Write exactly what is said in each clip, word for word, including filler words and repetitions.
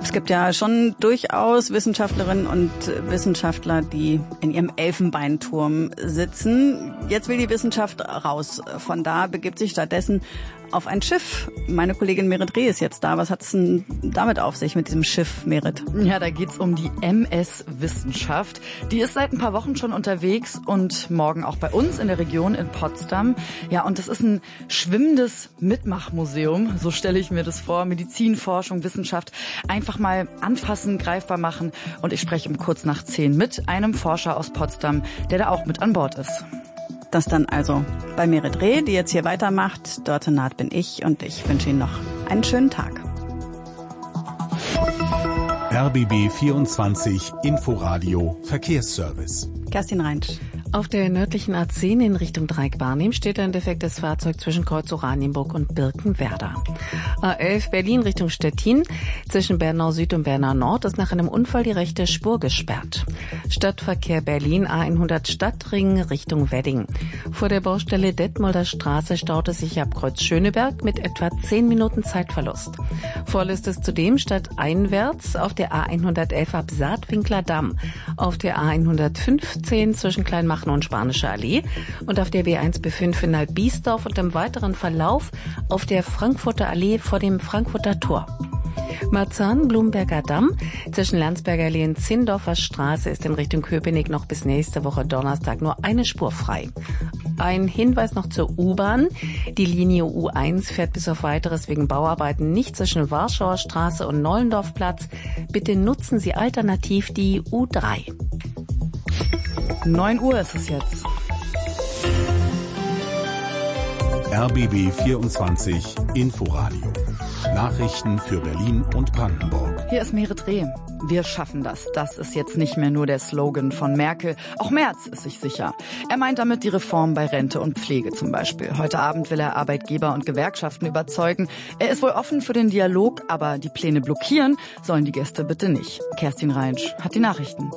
Es gibt ja schon durchaus Wissenschaftlerinnen und Wissenschaftler, die in ihrem Elfenbeinturm sitzen. Jetzt will die Wissenschaft raus. Von da begibt sich stattdessen auf ein Schiff. Meine Kollegin Merit Reh ist jetzt da. Was hat's denn damit auf sich mit diesem Schiff, Merit? Ja, da geht's um die M S Wissenschaft. Die ist seit ein paar Wochen schon unterwegs und morgen auch bei uns in der Region in Potsdam. Ja, und das ist ein schwimmendes Mitmachmuseum. So stelle ich mir das vor. Medizin, Forschung, Wissenschaft. Einfach mal anfassen, greifbar machen. Und ich spreche um kurz nach zehn mit einem Forscher aus Potsdam, der da auch mit an Bord ist. Das dann also bei Merit Reh, die jetzt hier weitermacht. Dörte Naht bin ich und ich wünsche Ihnen noch einen schönen Tag. R B B vierundzwanzig Inforadio Verkehrsservice. Kerstin Reinsch. Auf der nördlichen A zehn in Richtung Dreieck-Barnim steht ein defektes Fahrzeug zwischen Kreuz Oranienburg und Birkenwerder. A elf Berlin Richtung Stettin. Zwischen Bernau Süd und Bernau Nord ist nach einem Unfall die rechte Spur gesperrt. Stadtverkehr Berlin A hundert Stadtring Richtung Wedding. Vor der Baustelle Detmolder Straße staut es sich ab Kreuz Schöneberg mit etwa zehn Minuten Zeitverlust. Voll ist es zudem stadteinwärts auf der A hundertelf ab Saatwinkler Damm, auf der A hundertfünfzehn zwischen Kleinmachnow und Spanische Allee und auf der B eins B fünf in Albiesdorf und im weiteren Verlauf auf der Frankfurter Allee vor dem Frankfurter Tor. Marzahn-Blumberger Damm zwischen Landsberger Allee und Zindorfer Straße ist in Richtung Köpenick noch bis nächste Woche Donnerstag nur eine Spur frei. Ein Hinweis noch zur U-Bahn. Die Linie U eins fährt bis auf Weiteres wegen Bauarbeiten nicht zwischen Warschauer Straße und Nollendorfplatz. Bitte nutzen Sie alternativ die U drei. neun Uhr ist es jetzt. R B B vierundzwanzig Inforadio. Nachrichten für Berlin und Brandenburg. Hier ist Merit Reh. Wir schaffen das. Das ist jetzt nicht mehr nur der Slogan von Merkel. Auch Merz ist sich sicher. Er meint damit die Reform bei Rente und Pflege zum Beispiel. Heute Abend will er Arbeitgeber und Gewerkschaften überzeugen. Er ist wohl offen für den Dialog, aber die Pläne blockieren sollen die Gäste bitte nicht. Kerstin Reinsch hat die Nachrichten.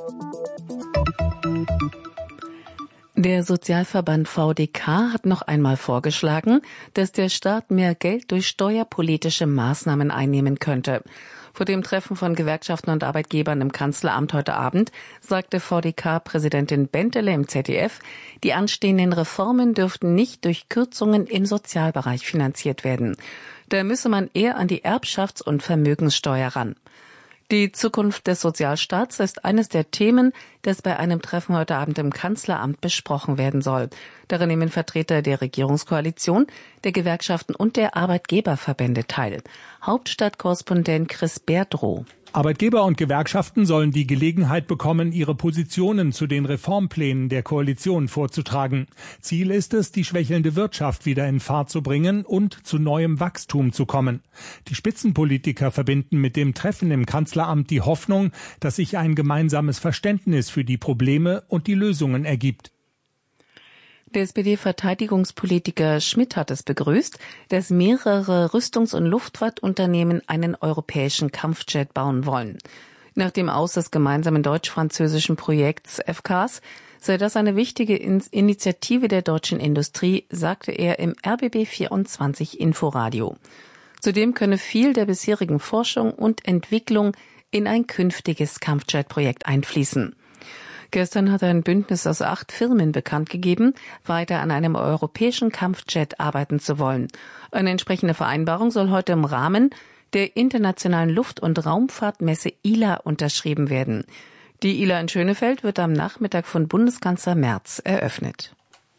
Der Sozialverband V D K hat noch einmal vorgeschlagen, dass der Staat mehr Geld durch steuerpolitische Maßnahmen einnehmen könnte. Vor dem Treffen von Gewerkschaften und Arbeitgebern im Kanzleramt heute Abend sagte V D K-Präsidentin Bentele im Z D F, die anstehenden Reformen dürften nicht durch Kürzungen im Sozialbereich finanziert werden. Da müsse man eher an die Erbschafts- und Vermögenssteuer ran. Die Zukunft des Sozialstaats ist eines der Themen, das bei einem Treffen heute Abend im Kanzleramt besprochen werden soll. Darin nehmen Vertreter der Regierungskoalition, der Gewerkschaften und der Arbeitgeberverbände teil. Hauptstadtkorrespondent Chris Berdroh. Arbeitgeber und Gewerkschaften sollen die Gelegenheit bekommen, ihre Positionen zu den Reformplänen der Koalition vorzutragen. Ziel ist es, die schwächelnde Wirtschaft wieder in Fahrt zu bringen und zu neuem Wachstum zu kommen. Die Spitzenpolitiker verbinden mit dem Treffen im Kanzleramt die Hoffnung, dass sich ein gemeinsames Verständnis für die Probleme und die Lösungen ergibt. Der S P D-Verteidigungspolitiker Schmidt hat es begrüßt, dass mehrere Rüstungs- und Luftfahrtunternehmen einen europäischen Kampfjet bauen wollen. Nach dem Aus des gemeinsamen deutsch-französischen Projekts F C A S sei das eine wichtige Initiative der deutschen Industrie, sagte er im R B B vierundzwanzig Inforadio. Zudem könne viel der bisherigen Forschung und Entwicklung in ein künftiges Kampfjet-Projekt einfließen. Gestern hat ein Bündnis aus acht Firmen bekannt gegeben, weiter an einem europäischen Kampfjet arbeiten zu wollen. Eine entsprechende Vereinbarung soll heute im Rahmen der internationalen Luft- und Raumfahrtmesse I L A unterschrieben werden. Die I L A in Schönefeld wird am Nachmittag von Bundeskanzler Merz eröffnet.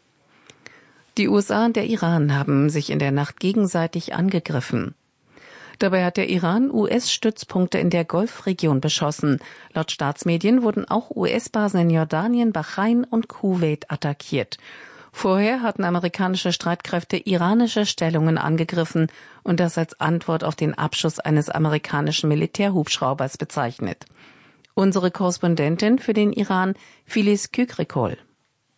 Die U S A und der Iran haben sich in der Nacht gegenseitig angegriffen. Dabei hat der Iran U S-Stützpunkte in der Golfregion beschossen. Laut Staatsmedien wurden auch U S-Basen in Jordanien, Bahrain und Kuwait attackiert. Vorher hatten amerikanische Streitkräfte iranische Stellungen angegriffen und das als Antwort auf den Abschuss eines amerikanischen Militärhubschraubers bezeichnet. Unsere Korrespondentin für den Iran, Filiz Kükrikol.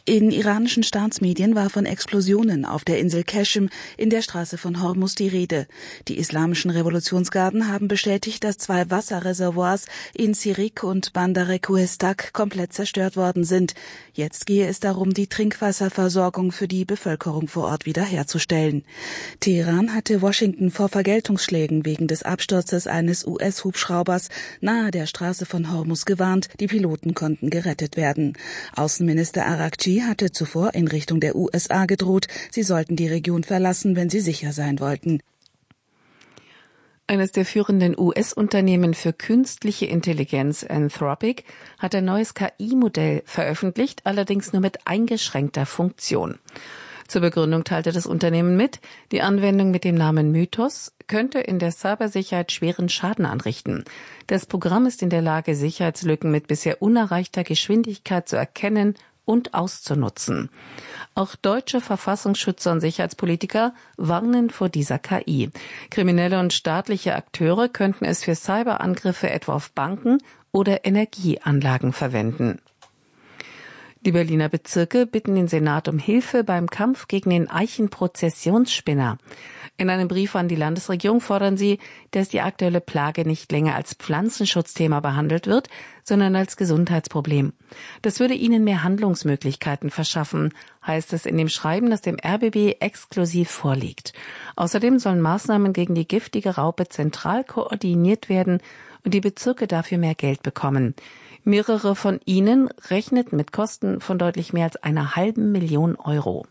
In iranischen Staatsmedien war von Explosionen auf der Insel Qeshm in der Straße von Hormuz die Rede. Die islamischen Revolutionsgarden haben bestätigt, dass zwei Wasserreservoirs in Sirik und Bandar Kuhestak komplett zerstört worden sind. Jetzt gehe es darum, die Trinkwasserversorgung für die Bevölkerung vor Ort wiederherzustellen. Teheran hatte Washington vor Vergeltungsschlägen wegen des Absturzes eines U S-Hubschraubers nahe der Straße von Hormuz gewarnt. Die Piloten konnten gerettet werden. Außenminister Araghchi hatte zuvor in Richtung der U S A gedroht, sie sollten die Region verlassen, wenn sie sicher sein wollten. Eines der führenden U S-Unternehmen für künstliche Intelligenz, Anthropic, hat ein neues K I-Modell veröffentlicht, allerdings nur mit eingeschränkter Funktion. Zur Begründung teilte das Unternehmen mit, die Anwendung mit dem Namen Mythos könnte in der Cybersicherheit schweren Schaden anrichten. Das Programm ist in der Lage, Sicherheitslücken mit bisher unerreichter Geschwindigkeit zu erkennen und auszunutzen. Auch deutsche Verfassungsschützer und Sicherheitspolitiker warnen vor dieser K I. Kriminelle und staatliche Akteure könnten es für Cyberangriffe etwa auf Banken oder Energieanlagen verwenden. Die Berliner Bezirke bitten den Senat um Hilfe beim Kampf gegen den Eichenprozessionsspinner. In einem Brief an die Landesregierung fordern sie, dass die aktuelle Plage nicht länger als Pflanzenschutzthema behandelt wird, sondern als Gesundheitsproblem. Das würde ihnen mehr Handlungsmöglichkeiten verschaffen, heißt es in dem Schreiben, das dem R B B exklusiv vorliegt. Außerdem sollen Maßnahmen gegen die giftige Raupe zentral koordiniert werden und die Bezirke dafür mehr Geld bekommen. Mehrere von ihnen rechneten mit Kosten von deutlich mehr als einer halben Million Euro.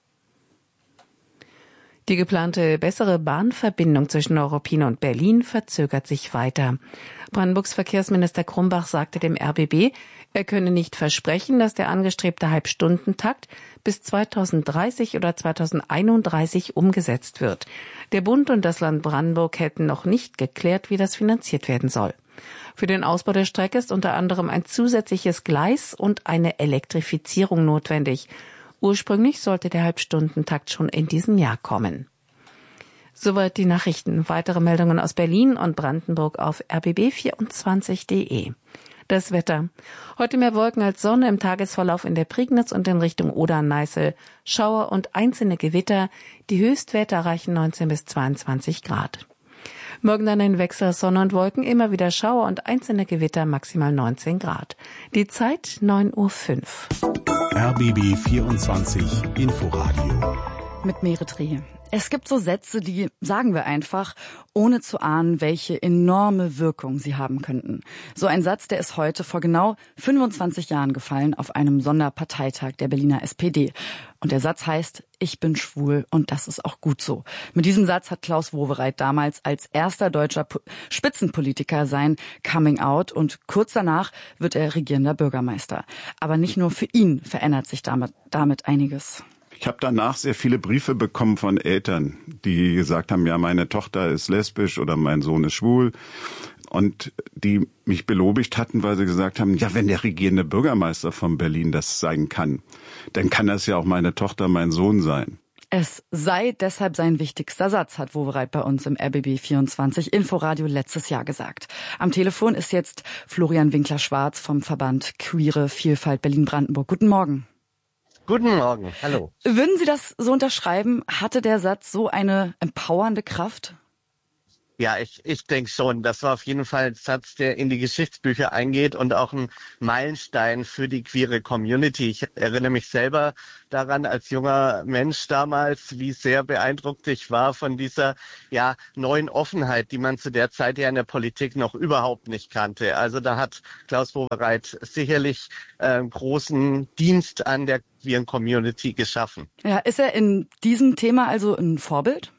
Die geplante bessere Bahnverbindung zwischen Neuruppin und Berlin verzögert sich weiter. Brandenburgs Verkehrsminister Krumbach sagte dem R B B, er könne nicht versprechen, dass der angestrebte Halbstundentakt bis zweitausenddreißig oder zweitausendeinunddreißig umgesetzt wird. Der Bund und das Land Brandenburg hätten noch nicht geklärt, wie das finanziert werden soll. Für den Ausbau der Strecke ist unter anderem ein zusätzliches Gleis und eine Elektrifizierung notwendig. Ursprünglich sollte der Halbstundentakt schon in diesem Jahr kommen. Soweit die Nachrichten. Weitere Meldungen aus Berlin und Brandenburg auf r b b vierundzwanzig punkt d e. Das Wetter. Heute mehr Wolken als Sonne, im Tagesverlauf in der Prignitz und in Richtung Oder-Neiße. Schauer und einzelne Gewitter. Die Höchstwerte erreichen neunzehn bis zweiundzwanzig Grad. Morgen dann ein Wechsel aus Sonne und Wolken, immer wieder Schauer und einzelne Gewitter, maximal neunzehn Grad. Die Zeit neun Uhr fünf. R B B vierundzwanzig Inforadio. Mit Merit Rehe. Es gibt so Sätze, die sagen wir einfach, ohne zu ahnen, welche enorme Wirkung sie haben könnten. So ein Satz, der ist heute vor genau fünfundzwanzig Jahren gefallen auf einem Sonderparteitag der Berliner S P D. Und der Satz heißt, ich bin schwul und das ist auch gut so. Mit diesem Satz hat Klaus Wowereit damals als erster deutscher Spitzenpolitiker sein Coming Out und kurz danach wird er regierender Bürgermeister. Aber nicht nur für ihn verändert sich damit, damit einiges. Ich habe danach sehr viele Briefe bekommen von Eltern, die gesagt haben, ja, meine Tochter ist lesbisch oder mein Sohn ist schwul. Und die mich belobigt hatten, weil sie gesagt haben, ja, wenn der regierende Bürgermeister von Berlin das sein kann, dann kann das ja auch meine Tochter, mein Sohn sein. Es sei deshalb sein wichtigster Satz, hat Wowereit bei uns im R B B vierundzwanzig Inforadio letztes Jahr gesagt. Am Telefon ist jetzt Florian Winkler-Schwarz vom Verband Queere Vielfalt Berlin-Brandenburg. Guten Morgen. Guten Morgen, hallo. Würden Sie das so unterschreiben? Hatte der Satz so eine empowernde Kraft? Ja, ich, ich denke schon. Das war auf jeden Fall ein Satz, der in die Geschichtsbücher eingeht und auch ein Meilenstein für die queere Community. Ich erinnere mich selber daran als junger Mensch damals, wie sehr beeindruckt ich war von dieser ja neuen Offenheit, die man zu der Zeit ja in der Politik noch überhaupt nicht kannte. Also da hat Klaus Wowereit sicherlich äh, einen großen Dienst an der queeren Community geschaffen. Ja, ist er in diesem Thema also ein Vorbild?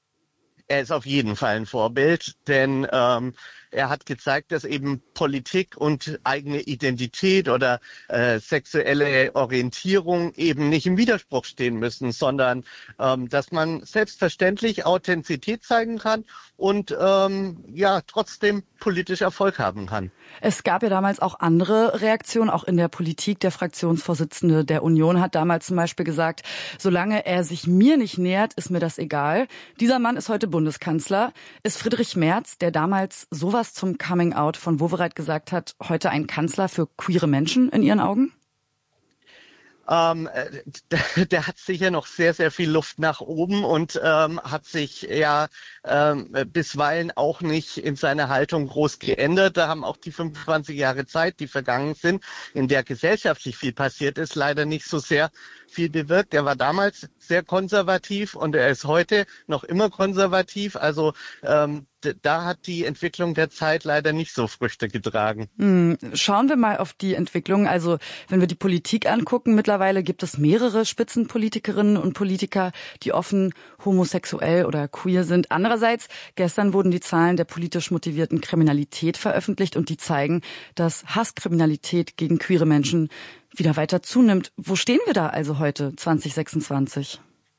Er ist auf jeden Fall ein Vorbild, denn ähm, er hat gezeigt, dass eben Politik und eigene Identität oder äh, sexuelle Orientierung eben nicht im Widerspruch stehen müssen, sondern ähm, dass man selbstverständlich Authentizität zeigen kann und ähm, ja trotzdem politisch Erfolg haben kann. Es gab ja damals auch andere Reaktionen, auch in der Politik. Der Fraktionsvorsitzende der Union hat damals zum Beispiel gesagt, solange er sich mir nicht nähert, ist mir das egal. Dieser Mann ist heute Bundeskanzler. Ist Friedrich Merz, der damals sowas zum Coming Out von Wowereit gesagt hat, heute ein Kanzler für queere Menschen in Ihren Augen? Ähm, der, der hat sicher noch sehr, sehr viel Luft nach oben und ähm, hat sich ja ähm, bisweilen auch nicht in seiner Haltung groß geändert. Da haben auch die fünfundzwanzig Jahre Zeit, die vergangen sind, in der gesellschaftlich viel passiert ist, leider nicht so sehr viel bewirkt. Er war damals sehr konservativ und er ist heute noch immer konservativ. Also ähm, da hat die Entwicklung der Zeit leider nicht so Früchte getragen. Schauen wir mal auf die Entwicklung. Also wenn wir die Politik angucken, mittlerweile gibt es mehrere Spitzenpolitikerinnen und Politiker, die offen homosexuell oder queer sind. Andererseits, gestern wurden die Zahlen der politisch motivierten Kriminalität veröffentlicht und die zeigen, dass Hasskriminalität gegen queere Menschen wieder weiter zunimmt. Wo stehen wir da also heute, zwanzig sechsundzwanzig?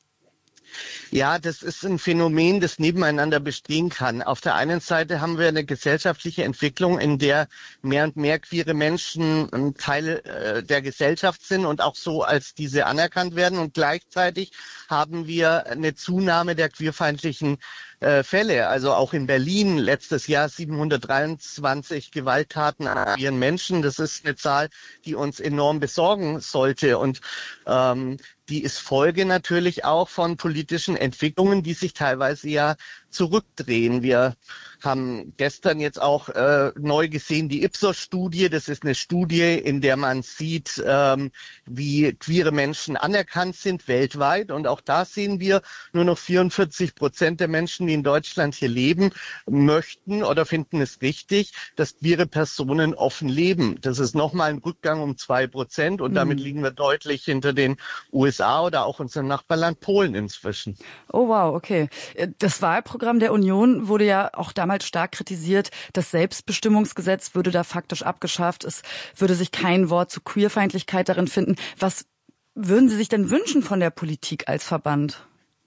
Ja, das ist ein Phänomen, das nebeneinander bestehen kann. Auf der einen Seite haben wir eine gesellschaftliche Entwicklung, in der mehr und mehr queere Menschen ein Teil äh, der Gesellschaft sind und auch so als diese anerkannt werden. Und gleichzeitig haben wir eine Zunahme der queerfeindlichen äh, Fälle. Also auch in Berlin letztes Jahr siebenhundertdreiundzwanzig Gewalttaten an queeren Menschen. Das ist eine Zahl, die uns enorm besorgen sollte. Und ähm, die ist Folge natürlich auch von politischen Entwicklungen, die sich teilweise ja zurückdrehen. Wir haben gestern jetzt auch äh, neu gesehen die Ipsos-Studie. Das ist eine Studie, in der man sieht, ähm, wie queere Menschen anerkannt sind weltweit. Und auch da sehen wir, nur noch vierundvierzig Prozent der Menschen, die in Deutschland hier leben, möchten oder finden es richtig, dass queere Personen offen leben. Das ist nochmal ein Rückgang um zwei Prozent und mhm. damit liegen wir deutlich hinter den U S A oder auch unserem Nachbarland Polen inzwischen. Oh wow, okay. Das Wahlprogramm der Union wurde ja auch damals stark kritisiert. Das Selbstbestimmungsgesetz würde da faktisch abgeschafft. Es würde sich kein Wort zu Queerfeindlichkeit darin finden. Was würden Sie sich denn wünschen von der Politik als Verband?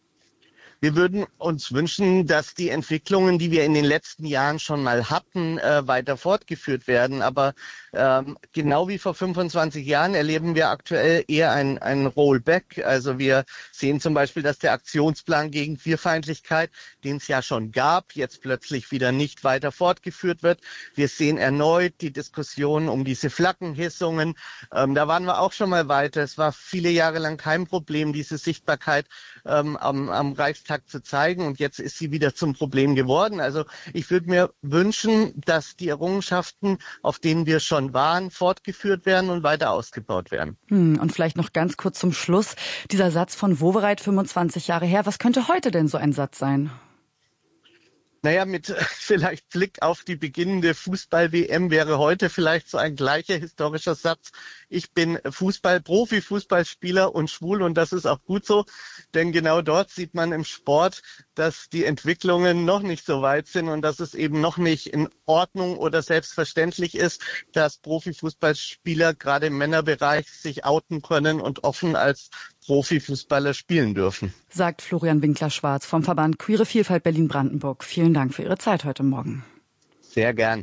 Wir würden uns wünschen, dass die Entwicklungen, die wir in den letzten Jahren schon mal hatten, äh, weiter fortgeführt werden. Aber ähm, genau wie vor fünfundzwanzig Jahren erleben wir aktuell eher ein, ein Rollback. Also wir sehen zum Beispiel, dass der Aktionsplan gegen Queerfeindlichkeit, den es ja schon gab, jetzt plötzlich wieder nicht weiter fortgeführt wird. Wir sehen erneut die Diskussion um diese Flaggenhissungen. Ähm, da waren wir auch schon mal weiter. Es war viele Jahre lang kein Problem, diese Sichtbarkeit ähm, am, am Reichstag zu zeigen und jetzt ist sie wieder zum Problem geworden. Also ich würde mir wünschen, dass die Errungenschaften, auf denen wir schon waren, fortgeführt werden und weiter ausgebaut werden. Hm, und vielleicht noch ganz kurz zum Schluss, dieser Satz von Wowereit, fünfundzwanzig Jahre her, was könnte heute denn so ein Satz sein? Naja, mit vielleicht Blick auf die beginnende Fußball-W M wäre heute vielleicht so ein gleicher historischer Satz. Ich bin Fußball, Profi-Fußballspieler und schwul und das ist auch gut so, denn genau dort sieht man im Sport, dass die Entwicklungen noch nicht so weit sind und dass es eben noch nicht in Ordnung oder selbstverständlich ist, dass Profifußballspieler gerade im Männerbereich sich outen können und offen als Profifußballer spielen dürfen. Sagt Florian Winkler-Schwarz vom Verband Queere Vielfalt Berlin-Brandenburg. Vielen Dank für Ihre Zeit heute Morgen. Sehr gern.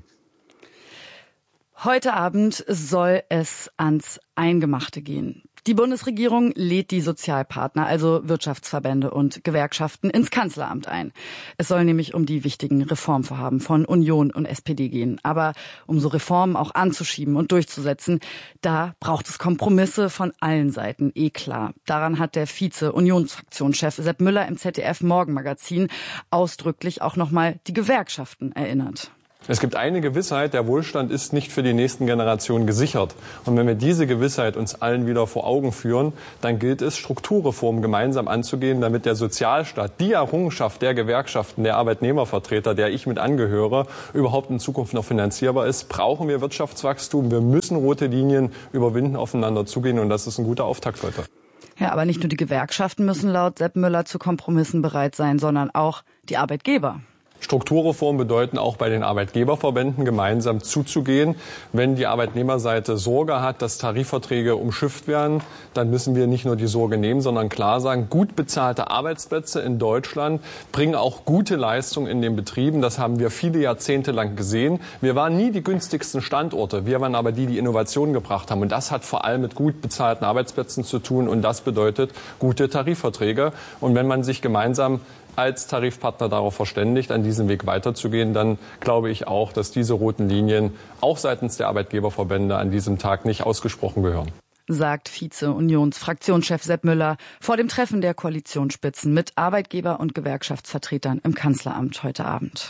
Heute Abend soll es ans Eingemachte gehen. Die Bundesregierung lädt die Sozialpartner, also Wirtschaftsverbände und Gewerkschaften, ins Kanzleramt ein. Es soll nämlich um die wichtigen Reformvorhaben von Union und S P D gehen. Aber um so Reformen auch anzuschieben und durchzusetzen, da braucht es Kompromisse von allen Seiten, eh klar. Daran hat der Vize-Unionsfraktionschef Sepp Müller im Z D F-Morgenmagazin ausdrücklich auch nochmal die Gewerkschaften erinnert. Es gibt eine Gewissheit, der Wohlstand ist nicht für die nächsten Generationen gesichert. Und wenn wir diese Gewissheit uns allen wieder vor Augen führen, dann gilt es, Strukturreformen gemeinsam anzugehen, damit der Sozialstaat, die Errungenschaft der Gewerkschaften, der Arbeitnehmervertreter, der ich mit angehöre, überhaupt in Zukunft noch finanzierbar ist. Brauchen wir Wirtschaftswachstum. Wir müssen rote Linien überwinden, aufeinander zugehen. Und das ist ein guter Auftakt heute. Ja, aber nicht nur die Gewerkschaften müssen laut Sepp Müller zu Kompromissen bereit sein, sondern auch die Arbeitgeber. Strukturreformen bedeuten auch bei den Arbeitgeberverbänden gemeinsam zuzugehen. Wenn die Arbeitnehmerseite Sorge hat, dass Tarifverträge umschifft werden, dann müssen wir nicht nur die Sorge nehmen, sondern klar sagen, gut bezahlte Arbeitsplätze in Deutschland bringen auch gute Leistung in den Betrieben. Das haben wir viele Jahrzehnte lang gesehen. Wir waren nie die günstigsten Standorte. Wir waren aber die, die Innovationen gebracht haben. Und das hat vor allem mit gut bezahlten Arbeitsplätzen zu tun. Und das bedeutet gute Tarifverträge. Und wenn man sich gemeinsam als Tarifpartner darauf verständigt, an diesem Weg weiterzugehen, dann glaube ich auch, dass diese roten Linien auch seitens der Arbeitgeberverbände an diesem Tag nicht ausgesprochen gehören. sagt Vize-Unions-Fraktionschef Sepp Müller vor dem Treffen der Koalitionsspitzen mit Arbeitgeber- und Gewerkschaftsvertretern im Kanzleramt heute Abend.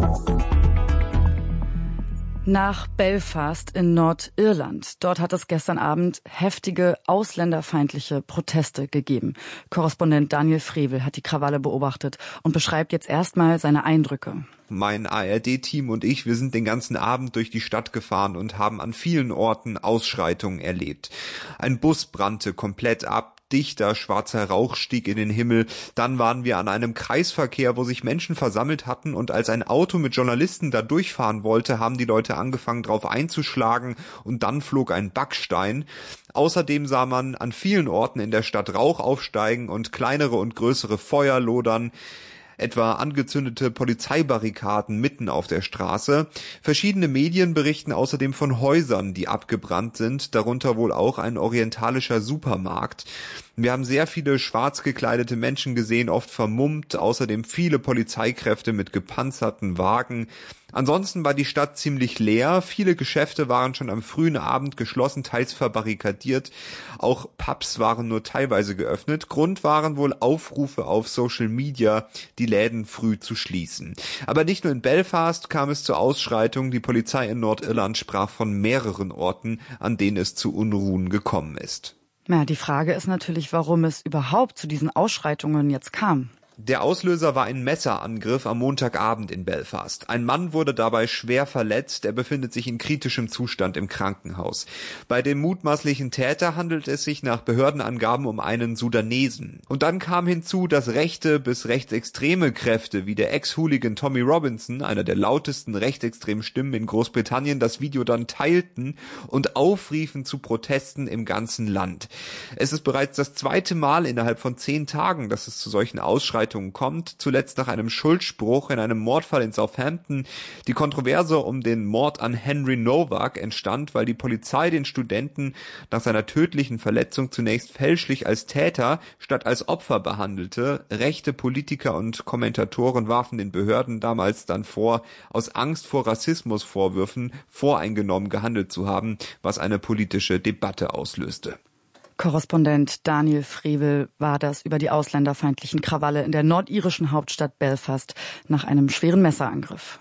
Nach Belfast in Nordirland. Dort hat es gestern Abend heftige ausländerfeindliche Proteste gegeben. Korrespondent Daniel Frevel hat die Krawalle beobachtet und beschreibt jetzt erstmal seine Eindrücke. Mein A R D-Team und ich, wir sind den ganzen Abend durch die Stadt gefahren und haben an vielen Orten Ausschreitungen erlebt. Ein Bus brannte komplett ab. Dichter, schwarzer Rauch stieg in den Himmel. Dann waren wir an einem Kreisverkehr, wo sich Menschen versammelt hatten, und als ein Auto mit Journalisten da durchfahren wollte, haben die Leute angefangen, drauf einzuschlagen, und dann flog ein Backstein. Außerdem sah man an vielen Orten in der Stadt Rauch aufsteigen und kleinere und größere Feuer lodern. Etwa angezündete Polizeibarrikaden mitten auf der Straße. Verschiedene Medien berichten außerdem von Häusern, die abgebrannt sind, darunter wohl auch ein orientalischer Supermarkt. Wir haben sehr viele schwarz gekleidete Menschen gesehen, oft vermummt, außerdem viele Polizeikräfte mit gepanzerten Wagen. Ansonsten war die Stadt ziemlich leer, viele Geschäfte waren schon am frühen Abend geschlossen, teils verbarrikadiert, auch Pubs waren nur teilweise geöffnet. Grund waren wohl Aufrufe auf Social Media, die Läden früh zu schließen. Aber nicht nur in Belfast kam es zu Ausschreitungen, die Polizei in Nordirland sprach von mehreren Orten, an denen es zu Unruhen gekommen ist. Ja, die Frage ist natürlich, warum es überhaupt zu diesen Ausschreitungen jetzt kam. Der Auslöser war ein Messerangriff am Montagabend in Belfast. Ein Mann wurde dabei schwer verletzt, er befindet sich in kritischem Zustand im Krankenhaus. Bei dem mutmaßlichen Täter handelt es sich nach Behördenangaben um einen Sudanesen. Und dann kam hinzu, dass rechte bis rechtsextreme Kräfte wie der Ex-Hooligan Tommy Robinson, einer der lautesten rechtsextremen Stimmen in Großbritannien, das Video dann teilten und aufriefen zu Protesten im ganzen Land. Es ist bereits das zweite Mal innerhalb von zehn Tagen, dass es zu solchen Ausschreitungen kommt, zuletzt nach einem Schuldspruch in einem Mordfall in Southampton. Die Kontroverse um den Mord an Henry Novak entstand, weil die Polizei den Studenten nach seiner tödlichen Verletzung zunächst fälschlich als Täter statt als Opfer behandelte. Rechte Politiker und Kommentatoren warfen den Behörden damals dann vor, aus Angst vor Rassismusvorwürfen voreingenommen gehandelt zu haben, was eine politische Debatte auslöste. Korrespondent Daniel Frevel war das über die ausländerfeindlichen Krawalle in der nordirischen Hauptstadt Belfast nach einem schweren Messerangriff.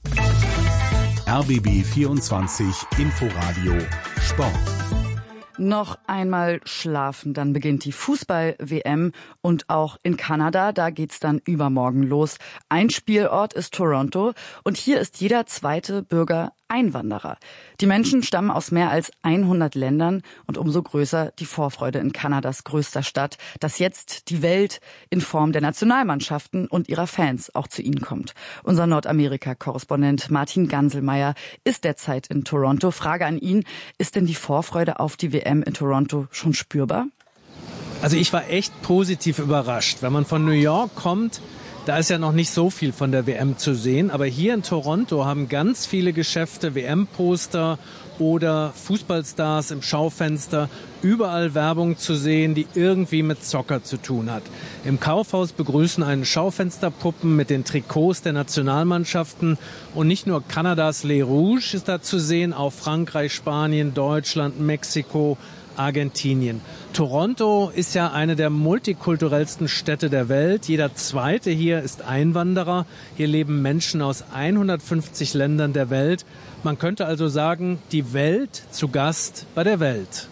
R B B vierundzwanzig Inforadio Sport. Noch einmal schlafen, dann beginnt die Fußball-W M und auch in Kanada, da geht's dann übermorgen los. Ein Spielort ist Toronto und hier ist jeder zweite Bürger Einwanderer. Die Menschen stammen aus mehr als hundert Ländern und umso größer die Vorfreude in Kanadas größter Stadt, dass jetzt die Welt in Form der Nationalmannschaften und ihrer Fans auch zu ihnen kommt. Unser Nordamerika-Korrespondent Martin Ganselmeier ist derzeit in Toronto. Frage an ihn, ist denn die Vorfreude auf die W M in Toronto schon spürbar? Also ich war echt positiv überrascht. Wenn man von New York kommt, da ist ja noch nicht so viel von der W M zu sehen. Aber hier in Toronto haben ganz viele Geschäfte W M-Poster oder Fußballstars im Schaufenster. Überall Werbung zu sehen, die irgendwie mit Soccer zu tun hat. Im Kaufhaus begrüßen einen Schaufensterpuppen mit den Trikots der Nationalmannschaften. Und nicht nur Kanadas Les Rouges ist da zu sehen, auch Frankreich, Spanien, Deutschland, Mexiko, Argentinien. Toronto ist ja eine der multikulturellsten Städte der Welt. Jeder zweite hier ist Einwanderer. Hier leben Menschen aus hundertfünfzig Ländern der Welt. Man könnte also sagen, die Welt zu Gast bei der Welt.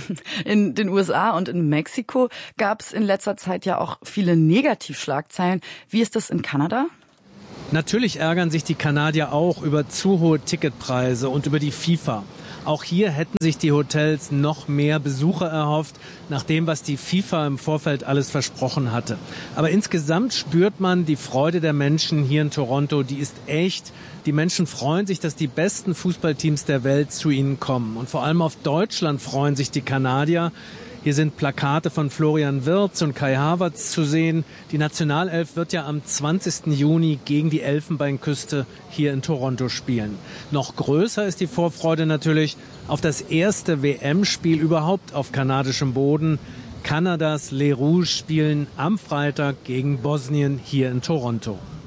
In den U S A und in Mexiko gab es in letzter Zeit ja auch viele Negativschlagzeilen. Wie ist das in Kanada? Natürlich ärgern sich die Kanadier auch über zu hohe Ticketpreise und über die FIFA. Auch hier hätten sich die Hotels noch mehr Besucher erhofft, nach dem, was die FIFA im Vorfeld alles versprochen hatte. Aber insgesamt spürt man die Freude der Menschen hier in Toronto, die ist echt. Die Menschen freuen sich, dass die besten Fußballteams der Welt zu ihnen kommen. Und vor allem auf Deutschland freuen sich die Kanadier. Hier sind Plakate von Florian Wirtz und Kai Havertz zu sehen. Die Nationalelf wird ja am zwanzigsten Juni gegen die Elfenbeinküste hier in Toronto spielen. Noch größer ist die Vorfreude natürlich auf das erste W M-Spiel überhaupt auf kanadischem Boden. Kanadas Les Rouges spielen am Freitag gegen Bosnien hier in Toronto.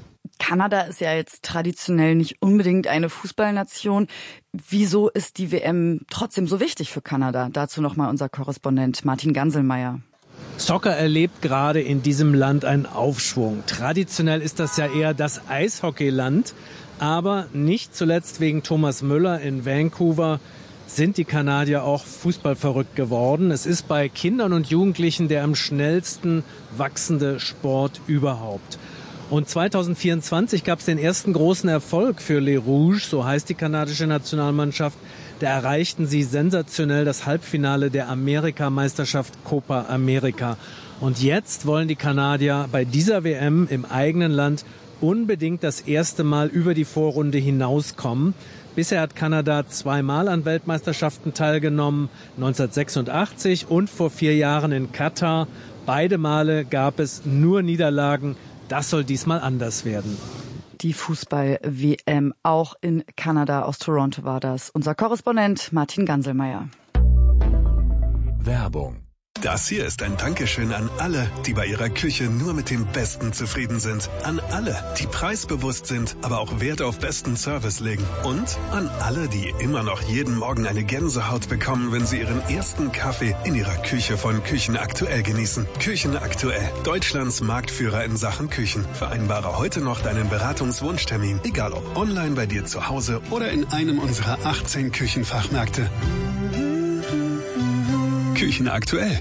Kanada ist ja jetzt traditionell nicht unbedingt eine Fußballnation. Wieso ist die W M trotzdem so wichtig für Kanada? Dazu nochmal unser Korrespondent Martin Ganselmeier. Soccer erlebt gerade in diesem Land einen Aufschwung. Traditionell ist das ja eher das Eishockeyland. Aber nicht zuletzt wegen Thomas Müller in Vancouver sind die Kanadier auch fußballverrückt geworden. Es ist bei Kindern und Jugendlichen der am schnellsten wachsende Sport überhaupt. Und zwanzig vierundzwanzig gab es den ersten großen Erfolg für Les Rouges, so heißt die kanadische Nationalmannschaft. Da erreichten sie sensationell das Halbfinale der Amerikameisterschaft Copa America. Und jetzt wollen die Kanadier bei dieser W M im eigenen Land unbedingt das erste Mal über die Vorrunde hinauskommen. Bisher hat Kanada zweimal an Weltmeisterschaften teilgenommen, neunzehnhundertsechsundachtzig und vor vier Jahren in Katar. Beide Male gab es nur Niederlagen. Das soll diesmal anders werden. Die Fußball-W M auch in Kanada, aus Toronto war das. Unser Korrespondent Martin Ganselmeier. Werbung. Das hier ist ein Dankeschön an alle, die bei ihrer Küche nur mit dem Besten zufrieden sind. An alle, die preisbewusst sind, aber auch Wert auf besten Service legen. Und an alle, die immer noch jeden Morgen eine Gänsehaut bekommen, wenn sie ihren ersten Kaffee in ihrer Küche von Küchen Aktuell genießen. Küchen Aktuell, Deutschlands Marktführer in Sachen Küchen. Vereinbare heute noch deinen Beratungswunschtermin, egal ob online bei dir zu Hause oder in einem unserer achtzehn Küchenfachmärkte. Küchen Aktuell.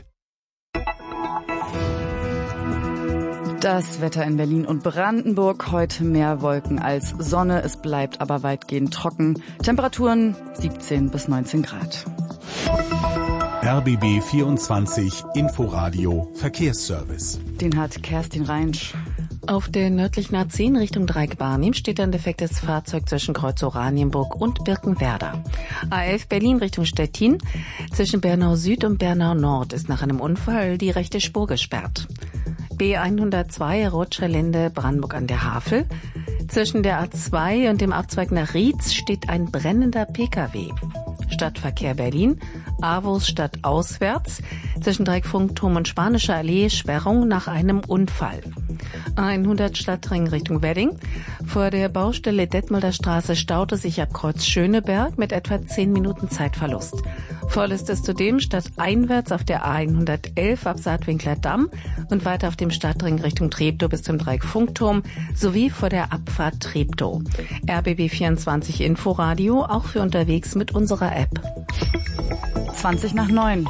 Das Wetter in Berlin und Brandenburg. Heute mehr Wolken als Sonne. Es bleibt aber weitgehend trocken. Temperaturen siebzehn bis neunzehn Grad. R B B vierundzwanzig Inforadio Verkehrsservice. Den hat Kerstin Reinsch. Auf der nördlichen A zehn Richtung Dreieck-Barnim steht ein defektes Fahrzeug zwischen Kreuz Oranienburg und Birkenwerder. A elf Berlin Richtung Stettin. Zwischen Bernau Süd und Bernau Nord ist nach einem Unfall die rechte Spur gesperrt. B hundertzwei Rutschelinde Brandenburg an der Havel. Zwischen der A zwei und dem Abzweig nach Rietz steht ein brennender Pkw. Stadtverkehr Berlin, Avus stadtauswärts. Zwischen Dreieckfunkturm und Spanische Allee Sperrung nach einem Unfall. hundert Stadtring Richtung Wedding. Vor der Baustelle Detmolder Straße staute sich ab Kreuz Schöneberg mit etwa zehn Minuten Zeitverlust. Voll ist es zudem stadteinwärts auf der A hundertelf ab Saatwinkler Damm und weiter auf dem Stadtring Richtung Treptow bis zum Dreieckfunkturm sowie vor der Abfahrt Treptow. R B B vierundzwanzig Inforadio, auch für unterwegs mit unserer App. zwanzig nach neun.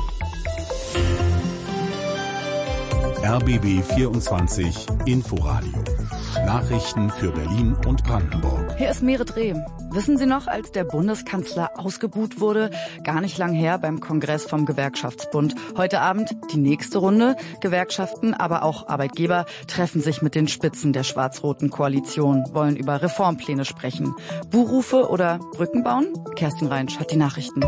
R B B vierundzwanzig Inforadio. Nachrichten für Berlin und Brandenburg. Hier ist Meret Reh. Wissen Sie noch, als der Bundeskanzler ausgebuht wurde? Gar nicht lang her beim Kongress vom Gewerkschaftsbund. Heute Abend die nächste Runde. Gewerkschaften, aber auch Arbeitgeber treffen sich mit den Spitzen der schwarz-roten Koalition, wollen über Reformpläne sprechen. Buhrufe oder Brücken bauen? Kerstin Reinsch hat die Nachrichten.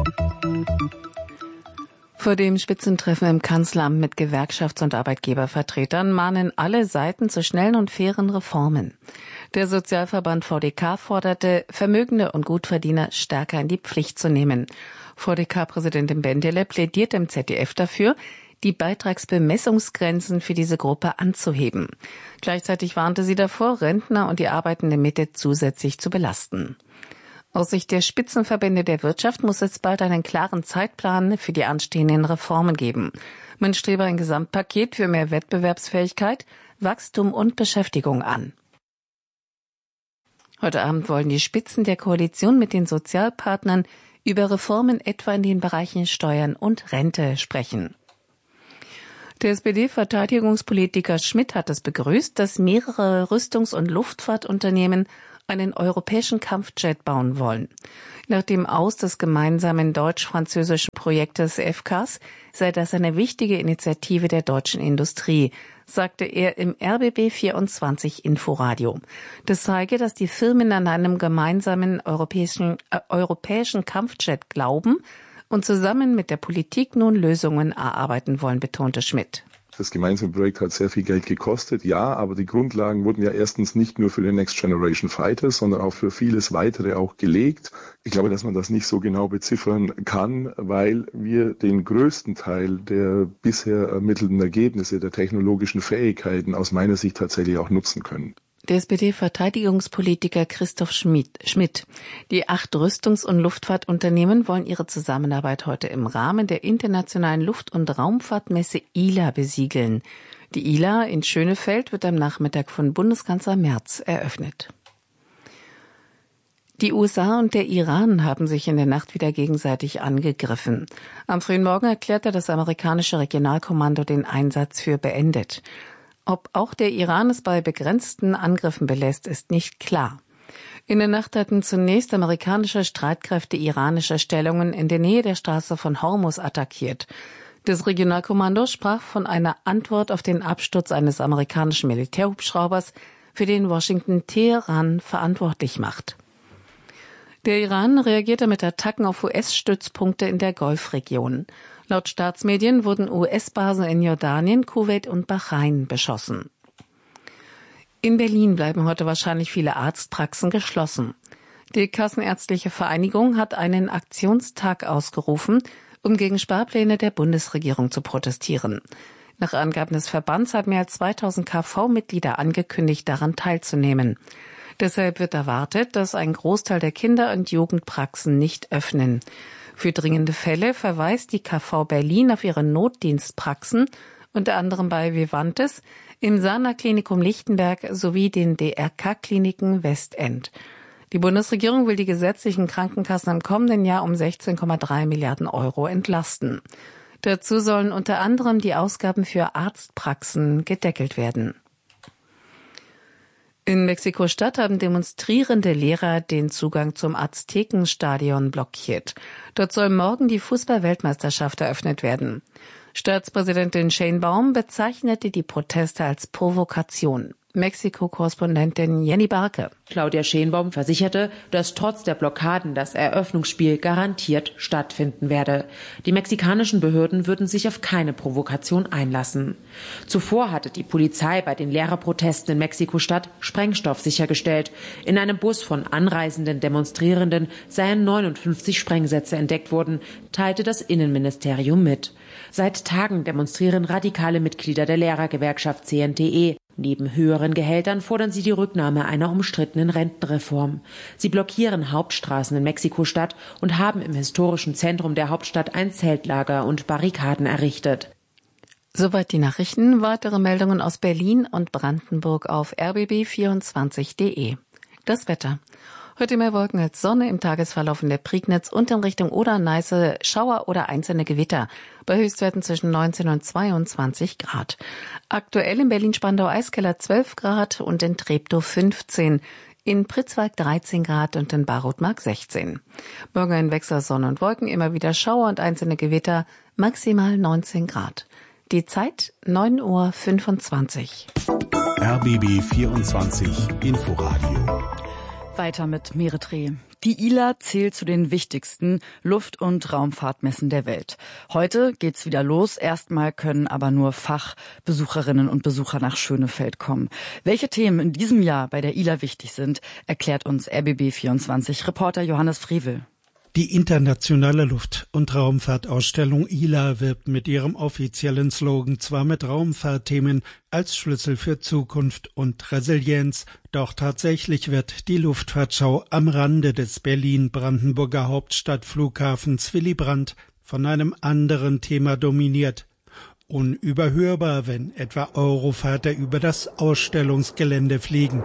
Vor dem Spitzentreffen im Kanzleramt mit Gewerkschafts- und Arbeitgebervertretern mahnen alle Seiten zu schnellen und fairen Reformen. Der Sozialverband V D K forderte, Vermögende und Gutverdiener stärker in die Pflicht zu nehmen. V D K-Präsidentin Bendele plädiert im Z D F dafür, die Beitragsbemessungsgrenzen für diese Gruppe anzuheben. Gleichzeitig warnte sie davor, Rentner und die arbeitende Mitte zusätzlich zu belasten. Aus Sicht der Spitzenverbände der Wirtschaft muss es bald einen klaren Zeitplan für die anstehenden Reformen geben. Man strebe ein Gesamtpaket für mehr Wettbewerbsfähigkeit, Wachstum und Beschäftigung an. Heute Abend wollen die Spitzen der Koalition mit den Sozialpartnern über Reformen etwa in den Bereichen Steuern und Rente sprechen. Der S P D-Verteidigungspolitiker Schmidt hat es begrüßt, dass mehrere Rüstungs- und Luftfahrtunternehmen einen europäischen Kampfjet bauen wollen. Nach dem Aus des gemeinsamen deutsch-französischen Projektes F C A S sei das eine wichtige Initiative der deutschen Industrie, sagte er im R B B vierundzwanzig Inforadio. Das zeige, dass die Firmen an einem gemeinsamen europäischen, äh, europäischen Kampfjet glauben und zusammen mit der Politik nun Lösungen erarbeiten wollen, betonte Schmidt. Das gemeinsame Projekt hat sehr viel Geld gekostet, ja, aber die Grundlagen wurden ja erstens nicht nur für den Next Generation Fighter, sondern auch für vieles weitere auch gelegt. Ich glaube, dass man das nicht so genau beziffern kann, weil wir den größten Teil der bisher ermittelten Ergebnisse der technologischen Fähigkeiten aus meiner Sicht tatsächlich auch nutzen können. Der S P D-Verteidigungspolitiker Christoph Schmidt. Die acht Rüstungs- und Luftfahrtunternehmen wollen ihre Zusammenarbeit heute im Rahmen der internationalen Luft- und Raumfahrtmesse I L A besiegeln. Die I L A in Schönefeld wird am Nachmittag von Bundeskanzler Merz eröffnet. Die U S A und der Iran haben sich in der Nacht wieder gegenseitig angegriffen. Am frühen Morgen erklärte das amerikanische Regionalkommando den Einsatz für beendet. Ob auch der Iran es bei begrenzten Angriffen belässt, ist nicht klar. In der Nacht hatten zunächst amerikanische Streitkräfte iranische Stellungen in der Nähe der Straße von Hormuz attackiert. Das Regionalkommando sprach von einer Antwort auf den Absturz eines amerikanischen Militärhubschraubers, für den Washington Teheran verantwortlich macht. Der Iran reagierte mit Attacken auf U S-Stützpunkte in der Golfregion. Laut Staatsmedien wurden U S-Basen in Jordanien, Kuwait und Bahrain beschossen. In Berlin bleiben heute wahrscheinlich viele Arztpraxen geschlossen. Die Kassenärztliche Vereinigung hat einen Aktionstag ausgerufen, um gegen Sparpläne der Bundesregierung zu protestieren. Nach Angaben des Verbands haben mehr als zweitausend K V-Mitglieder angekündigt, daran teilzunehmen. Deshalb wird erwartet, dass ein Großteil der Kinder- und Jugendpraxen nicht öffnen. Für dringende Fälle verweist die K V Berlin auf ihre Notdienstpraxen, unter anderem bei Vivantes, im Sana-Klinikum Lichtenberg sowie den D R K-Kliniken Westend. Die Bundesregierung will die gesetzlichen Krankenkassen im kommenden Jahr um sechzehn Komma drei Milliarden Euro entlasten. Dazu sollen unter anderem die Ausgaben für Arztpraxen gedeckelt werden. In Mexiko-Stadt haben demonstrierende Lehrer den Zugang zum Aztekenstadion blockiert. Dort soll morgen die Fußball-Weltmeisterschaft eröffnet werden. Staatspräsidentin Sheinbaum bezeichnete die Proteste als Provokation. Mexiko-Korrespondentin Jenny Barke. Claudia Sheinbaum versicherte, dass trotz der Blockaden das Eröffnungsspiel garantiert stattfinden werde. Die mexikanischen Behörden würden sich auf keine Provokation einlassen. Zuvor hatte die Polizei bei den Lehrerprotesten in Mexiko-Stadt Sprengstoff sichergestellt. In einem Bus von anreisenden Demonstrierenden seien neunundfünfzig Sprengsätze entdeckt worden, teilte das Innenministerium mit. Seit Tagen demonstrieren radikale Mitglieder der Lehrergewerkschaft C N T E. Neben höheren Gehältern fordern sie die Rücknahme einer umstrittenen Rentenreform. Sie blockieren Hauptstraßen in Mexiko-Stadt und haben im historischen Zentrum der Hauptstadt ein Zeltlager und Barrikaden errichtet. Soweit die Nachrichten. Weitere Meldungen aus Berlin und Brandenburg auf r b b vierundzwanzig punkt de. Das Wetter. Heute mehr Wolken als Sonne, im Tagesverlauf in der Prignitz und in Richtung Oder-Neiße Schauer oder einzelne Gewitter. Bei Höchstwerten zwischen neunzehn und zweiundzwanzig Grad. Aktuell in Berlin-Spandau-Eiskeller zwölf Grad und in Treptow fünfzehn. In Pritzwalk dreizehn Grad und in Barotmark sechzehn. Morgen ein Wechsel Sonne und Wolken, immer wieder Schauer und einzelne Gewitter, maximal neunzehn Grad. Die Zeit neun Uhr fünfundzwanzig. R B B vierundzwanzig Inforadio. Weiter mit Meretre. Die I L A zählt zu den wichtigsten Luft- und Raumfahrtmessen der Welt. Heute geht's wieder los. Erstmal können aber nur Fachbesucherinnen und Besucher nach Schönefeld kommen. Welche Themen in diesem Jahr bei der I L A wichtig sind, erklärt uns R B B vierundzwanzig Reporter Johannes Frevel. Die internationale Luft- und Raumfahrtausstellung I L A wirbt mit ihrem offiziellen Slogan zwar mit Raumfahrtthemen als Schlüssel für Zukunft und Resilienz, doch tatsächlich wird die Luftfahrtschau am Rande des Berlin-Brandenburger Hauptstadtflughafens Willy Brandt von einem anderen Thema dominiert. Unüberhörbar, wenn etwa Eurofighter über das Ausstellungsgelände fliegen.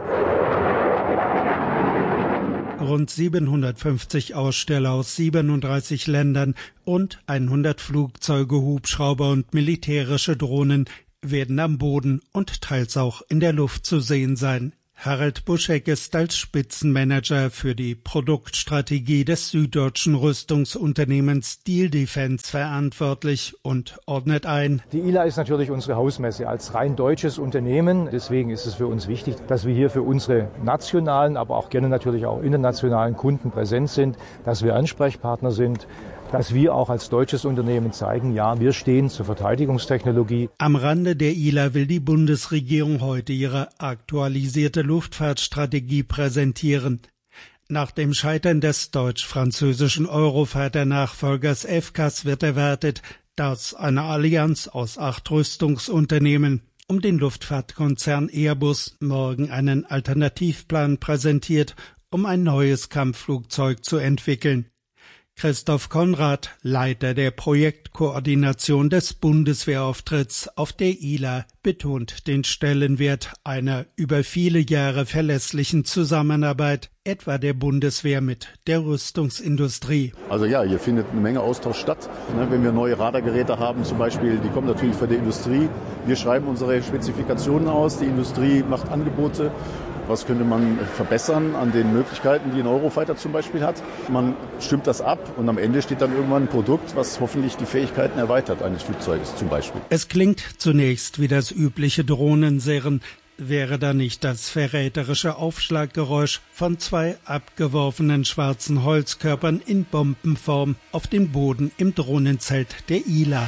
Rund siebenhundertfünfzig Aussteller aus siebenunddreißig Ländern und hundert Flugzeuge, Hubschrauber und militärische Drohnen werden am Boden und teils auch in der Luft zu sehen sein. Harald Buschek ist als Spitzenmanager für die Produktstrategie des süddeutschen Rüstungsunternehmens Steel Defense verantwortlich und ordnet ein. Die I L A ist natürlich unsere Hausmesse als rein deutsches Unternehmen. Deswegen ist es für uns wichtig, dass wir hier für unsere nationalen, aber auch gerne natürlich auch internationalen Kunden präsent sind, dass wir Ansprechpartner sind, dass wir auch als deutsches Unternehmen zeigen, ja, wir stehen zur Verteidigungstechnologie. Am Rande der I L A will die Bundesregierung heute ihre aktualisierte Luftfahrtstrategie präsentieren. Nach dem Scheitern des deutsch-französischen Eurofighter-Nachfolgers F C A S wird erwartet, dass eine Allianz aus acht Rüstungsunternehmen um den Luftfahrtkonzern Airbus morgen einen Alternativplan präsentiert, um ein neues Kampfflugzeug zu entwickeln. Christoph Konrad, Leiter der Projektkoordination des Bundeswehrauftritts auf der I L A, betont den Stellenwert einer über viele Jahre verlässlichen Zusammenarbeit, etwa der Bundeswehr mit der Rüstungsindustrie. Also ja, hier findet eine Menge Austausch statt. Wenn wir neue Radargeräte haben zum Beispiel, die kommen natürlich von der Industrie. Wir schreiben unsere Spezifikationen aus, die Industrie macht Angebote. Was könnte man verbessern an den Möglichkeiten, die ein Eurofighter zum Beispiel hat? Man stimmt das ab und am Ende steht dann irgendwann ein Produkt, was hoffentlich die Fähigkeiten erweitert eines Flugzeuges zum Beispiel. Es klingt zunächst wie das übliche Drohnensirren. Wäre da nicht das verräterische Aufschlaggeräusch von zwei abgeworfenen schwarzen Holzkörpern in Bombenform auf dem Boden im Drohnenzelt der I L A?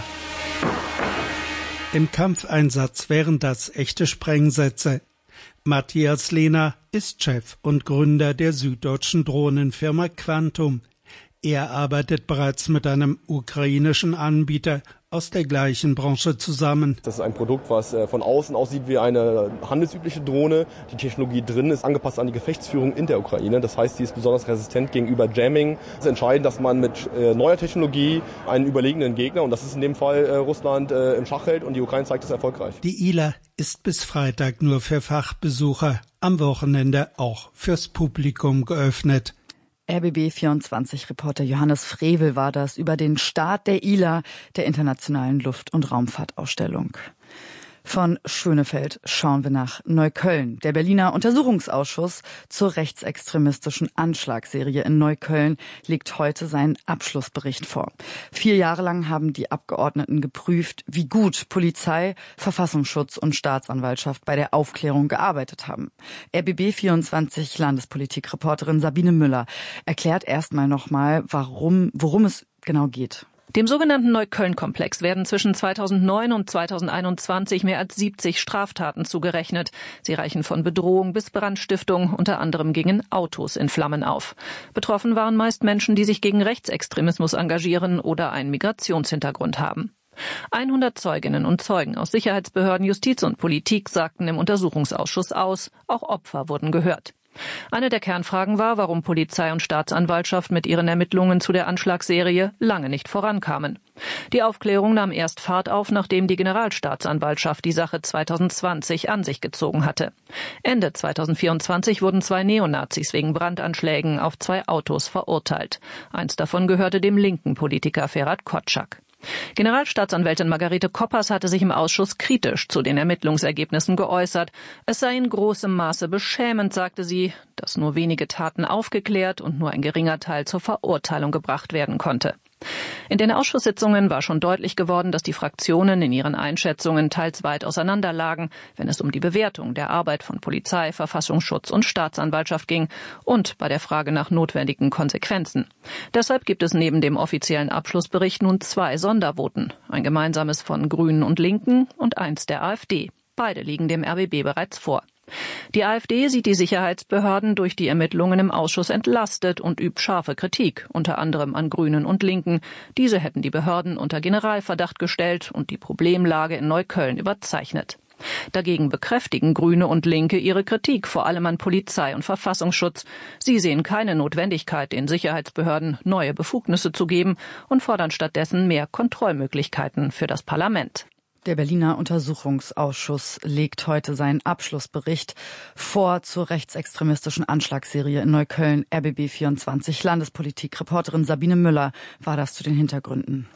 Im Kampfeinsatz wären das echte Sprengsätze. Matthias Lehner ist Chef und Gründer der süddeutschen Drohnenfirma Quantum. Er arbeitet bereits mit einem ukrainischen Anbieter aus der gleichen Branche zusammen. Das ist ein Produkt, was von außen aussieht wie eine handelsübliche Drohne. Die Technologie drin ist angepasst an die Gefechtsführung in der Ukraine. Das heißt, sie ist besonders resistent gegenüber Jamming. Es ist entscheidend, dass man mit neuer Technologie einen überlegenen Gegner, und das ist in dem Fall Russland, im Schach hält, und die Ukraine zeigt es erfolgreich. Die I L A ist bis Freitag nur für Fachbesucher, am Wochenende auch fürs Publikum geöffnet. R B B vierundzwanzig-Reporter Johannes Frevel war das über den Start der I L A, der Internationalen Luft- und Raumfahrtausstellung. Von Schönefeld schauen wir nach Neukölln. Der Berliner Untersuchungsausschuss zur rechtsextremistischen Anschlagsserie in Neukölln legt heute seinen Abschlussbericht vor. Vier Jahre lang haben die Abgeordneten geprüft, wie gut Polizei, Verfassungsschutz und Staatsanwaltschaft bei der Aufklärung gearbeitet haben. R B B vierundzwanzig Landespolitik-Reporterin Sabine Müller erklärt erstmal nochmal, warum, worum es genau geht. Dem sogenannten Neukölln-Komplex werden zwischen zweitausendneun und zweitausendeinundzwanzig mehr als siebzig Straftaten zugerechnet. Sie reichen von Bedrohung bis Brandstiftung. Unter anderem gingen Autos in Flammen auf. Betroffen waren meist Menschen, die sich gegen Rechtsextremismus engagieren oder einen Migrationshintergrund haben. hundert Zeuginnen und Zeugen aus Sicherheitsbehörden, Justiz und Politik sagten im Untersuchungsausschuss aus. Auch Opfer wurden gehört. Eine der Kernfragen war, warum Polizei und Staatsanwaltschaft mit ihren Ermittlungen zu der Anschlagsserie lange nicht vorankamen. Die Aufklärung nahm erst Fahrt auf, nachdem die Generalstaatsanwaltschaft die Sache zweitausendzwanzig an sich gezogen hatte. Ende zweitausendvierundzwanzig wurden zwei Neonazis wegen Brandanschlägen auf zwei Autos verurteilt. Eins davon gehörte dem linken Politiker Ferhat Kotschak. Generalstaatsanwältin Margarete Koppers hatte sich im Ausschuss kritisch zu den Ermittlungsergebnissen geäußert. Es sei in großem Maße beschämend, sagte sie, dass nur wenige Taten aufgeklärt und nur ein geringer Teil zur Verurteilung gebracht werden konnte. In den Ausschusssitzungen war schon deutlich geworden, dass die Fraktionen in ihren Einschätzungen teils weit auseinanderlagen, wenn es um die Bewertung der Arbeit von Polizei, Verfassungsschutz und Staatsanwaltschaft ging und bei der Frage nach notwendigen Konsequenzen. Deshalb gibt es neben dem offiziellen Abschlussbericht nun zwei Sondervoten, ein gemeinsames von Grünen und Linken und eins der AfD. Beide liegen dem R B B bereits vor. Die AfD sieht die Sicherheitsbehörden durch die Ermittlungen im Ausschuss entlastet und übt scharfe Kritik, unter anderem an Grünen und Linken. Diese hätten die Behörden unter Generalverdacht gestellt und die Problemlage in Neukölln überzeichnet. Dagegen bekräftigen Grüne und Linke ihre Kritik, vor allem an Polizei und Verfassungsschutz. Sie sehen keine Notwendigkeit, den Sicherheitsbehörden neue Befugnisse zu geben und fordern stattdessen mehr Kontrollmöglichkeiten für das Parlament. Der Berliner Untersuchungsausschuss legt heute seinen Abschlussbericht vor zur rechtsextremistischen Anschlagsserie in Neukölln. R B B vierundzwanzig Landespolitik-Reporterin Sabine Müller war das zu den Hintergründen.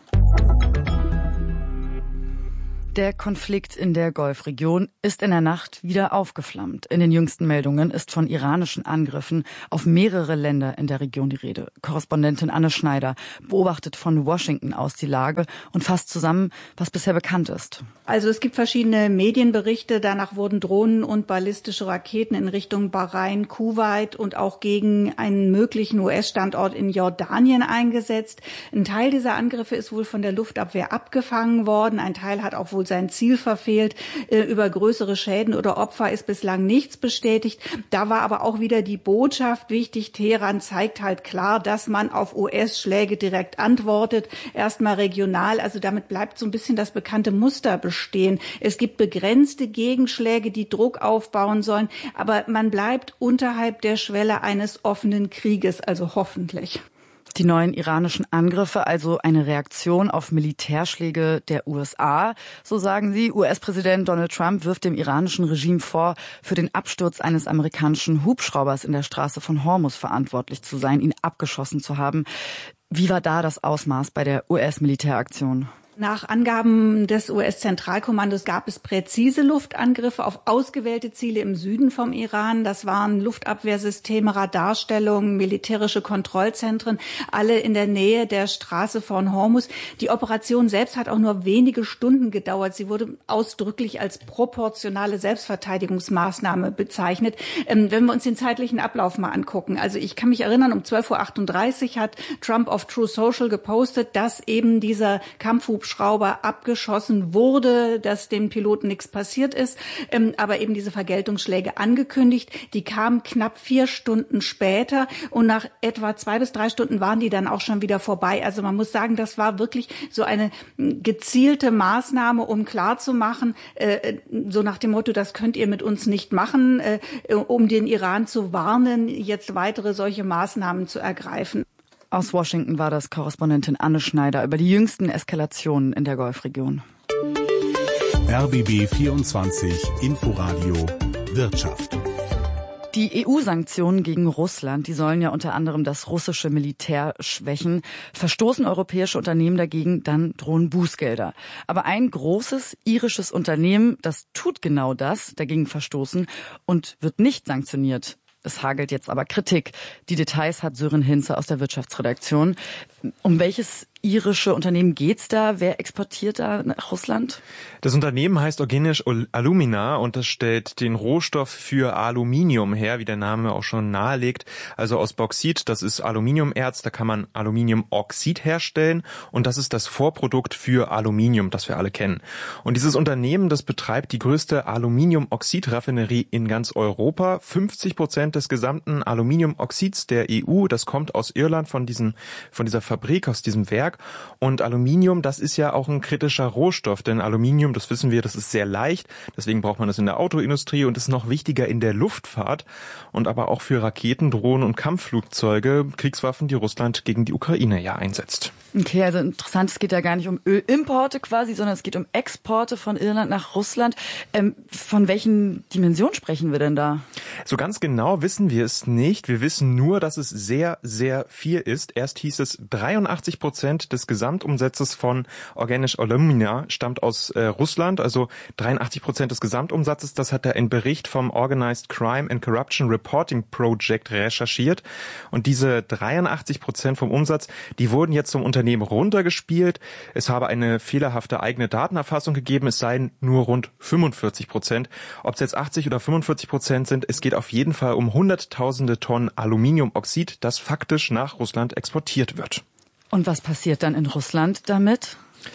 Der Konflikt in der Golfregion ist in der Nacht wieder aufgeflammt. In den jüngsten Meldungen ist von iranischen Angriffen auf mehrere Länder in der Region die Rede. Korrespondentin Anne Schneider beobachtet von Washington aus die Lage und fasst zusammen, was bisher bekannt ist. Also es gibt verschiedene Medienberichte. Danach wurden Drohnen und ballistische Raketen in Richtung Bahrain, Kuwait und auch gegen einen möglichen U S-Standort in Jordanien eingesetzt. Ein Teil dieser Angriffe ist wohl von der Luftabwehr abgefangen worden. Ein Teil hat auch wohl wohl sein Ziel verfehlt. Über größere Schäden oder Opfer ist bislang nichts bestätigt. Da war aber auch wieder die Botschaft wichtig. Teheran zeigt halt klar, dass man auf U S-Schläge direkt antwortet. Erstmal regional. Also damit bleibt so ein bisschen das bekannte Muster bestehen. Es gibt begrenzte Gegenschläge, die Druck aufbauen sollen. Aber man bleibt unterhalb der Schwelle eines offenen Krieges. Also hoffentlich. Die neuen iranischen Angriffe, also eine Reaktion auf Militärschläge der U S A. So sagen sie. U S-Präsident Donald Trump wirft dem iranischen Regime vor, für den Absturz eines amerikanischen Hubschraubers in der Straße von Hormuz verantwortlich zu sein, ihn abgeschossen zu haben. Wie war da das Ausmaß bei der U S-Militäraktion? Nach Angaben des U S-Zentralkommandos gab es präzise Luftangriffe auf ausgewählte Ziele im Süden vom Iran. Das waren Luftabwehrsysteme, Radarstellungen, militärische Kontrollzentren, alle in der Nähe der Straße von Hormuz. Die Operation selbst hat auch nur wenige Stunden gedauert. Sie wurde ausdrücklich als proportionale Selbstverteidigungsmaßnahme bezeichnet. Ähm, wenn wir uns den zeitlichen Ablauf mal angucken. Also ich kann mich erinnern, um zwölf Uhr achtunddreißig hat Trump auf True Social gepostet, dass eben dieser Kampfhubschrauber Schrauber abgeschossen wurde, dass dem Piloten nichts passiert ist, ähm, aber eben diese Vergeltungsschläge angekündigt. Die kamen knapp vier Stunden später und nach etwa zwei bis drei Stunden waren die dann auch schon wieder vorbei. Also man muss sagen, das war wirklich so eine gezielte Maßnahme, um klarzumachen, äh, so nach dem Motto, das könnt ihr mit uns nicht machen, äh, um den Iran zu warnen, jetzt weitere solche Maßnahmen zu ergreifen. Aus Washington war das Korrespondentin Anne Schneider über die jüngsten Eskalationen in der Golfregion. R B B vierundzwanzig Inforadio Wirtschaft. Die E U-Sanktionen gegen Russland, die sollen ja unter anderem das russische Militär schwächen. Verstoßen europäische Unternehmen dagegen, dann drohen Bußgelder. Aber ein großes irisches Unternehmen, das tut genau das, dagegen verstoßen und wird nicht sanktioniert. Es hagelt jetzt aber Kritik. Die Details hat Sören Hinze aus der Wirtschaftsredaktion. Um welches irische Unternehmen geht's da? Wer exportiert da nach Russland? Das Unternehmen heißt Organisch Alumina und das stellt den Rohstoff für Aluminium her, wie der Name auch schon nahelegt. Also aus Bauxit, das ist Aluminiumerz, da kann man Aluminiumoxid herstellen und das ist das Vorprodukt für Aluminium, das wir alle kennen. Und dieses Unternehmen, das betreibt die größte Aluminiumoxid-Raffinerie in ganz Europa. fünfzig Prozent des gesamten Aluminiumoxids der E U, das kommt aus Irland von diesem, von dieser Fabrik, aus diesem Werk. Und Aluminium, das ist ja auch ein kritischer Rohstoff, denn Aluminium, das wissen wir, das ist sehr leicht, deswegen braucht man das in der Autoindustrie und ist noch wichtiger in der Luftfahrt und aber auch für Raketen, Drohnen und Kampfflugzeuge, Kriegswaffen, die Russland gegen die Ukraine ja einsetzt. Okay, also interessant, es geht ja gar nicht um Ölimporte quasi, sondern es geht um Exporte von Irland nach Russland. Ähm, von welchen Dimensionen sprechen wir denn da? So ganz genau wissen wir es nicht. Wir wissen nur, dass es sehr, sehr viel ist. Erst hieß es, dreiundachtzig Prozent des Gesamtumsatzes von Organisch Alumina stammt aus äh, Russland, also dreiundachtzig Prozent des Gesamtumsatzes. Das hat er in Bericht vom Organized Crime and Corruption Reporting Project recherchiert. Und diese dreiundachtzig Prozent vom Umsatz, die wurden jetzt zum Unternehmen runtergespielt. Es habe eine fehlerhafte eigene Datenerfassung gegeben. Es seien nur rund fünfundvierzig Prozent. Ob es jetzt achtzig oder fünfundvierzig Prozent sind, es geht auf jeden Fall um hunderttausende Tonnen Aluminiumoxid, das faktisch nach Russland exportiert wird. Und was passiert dann in Russland damit?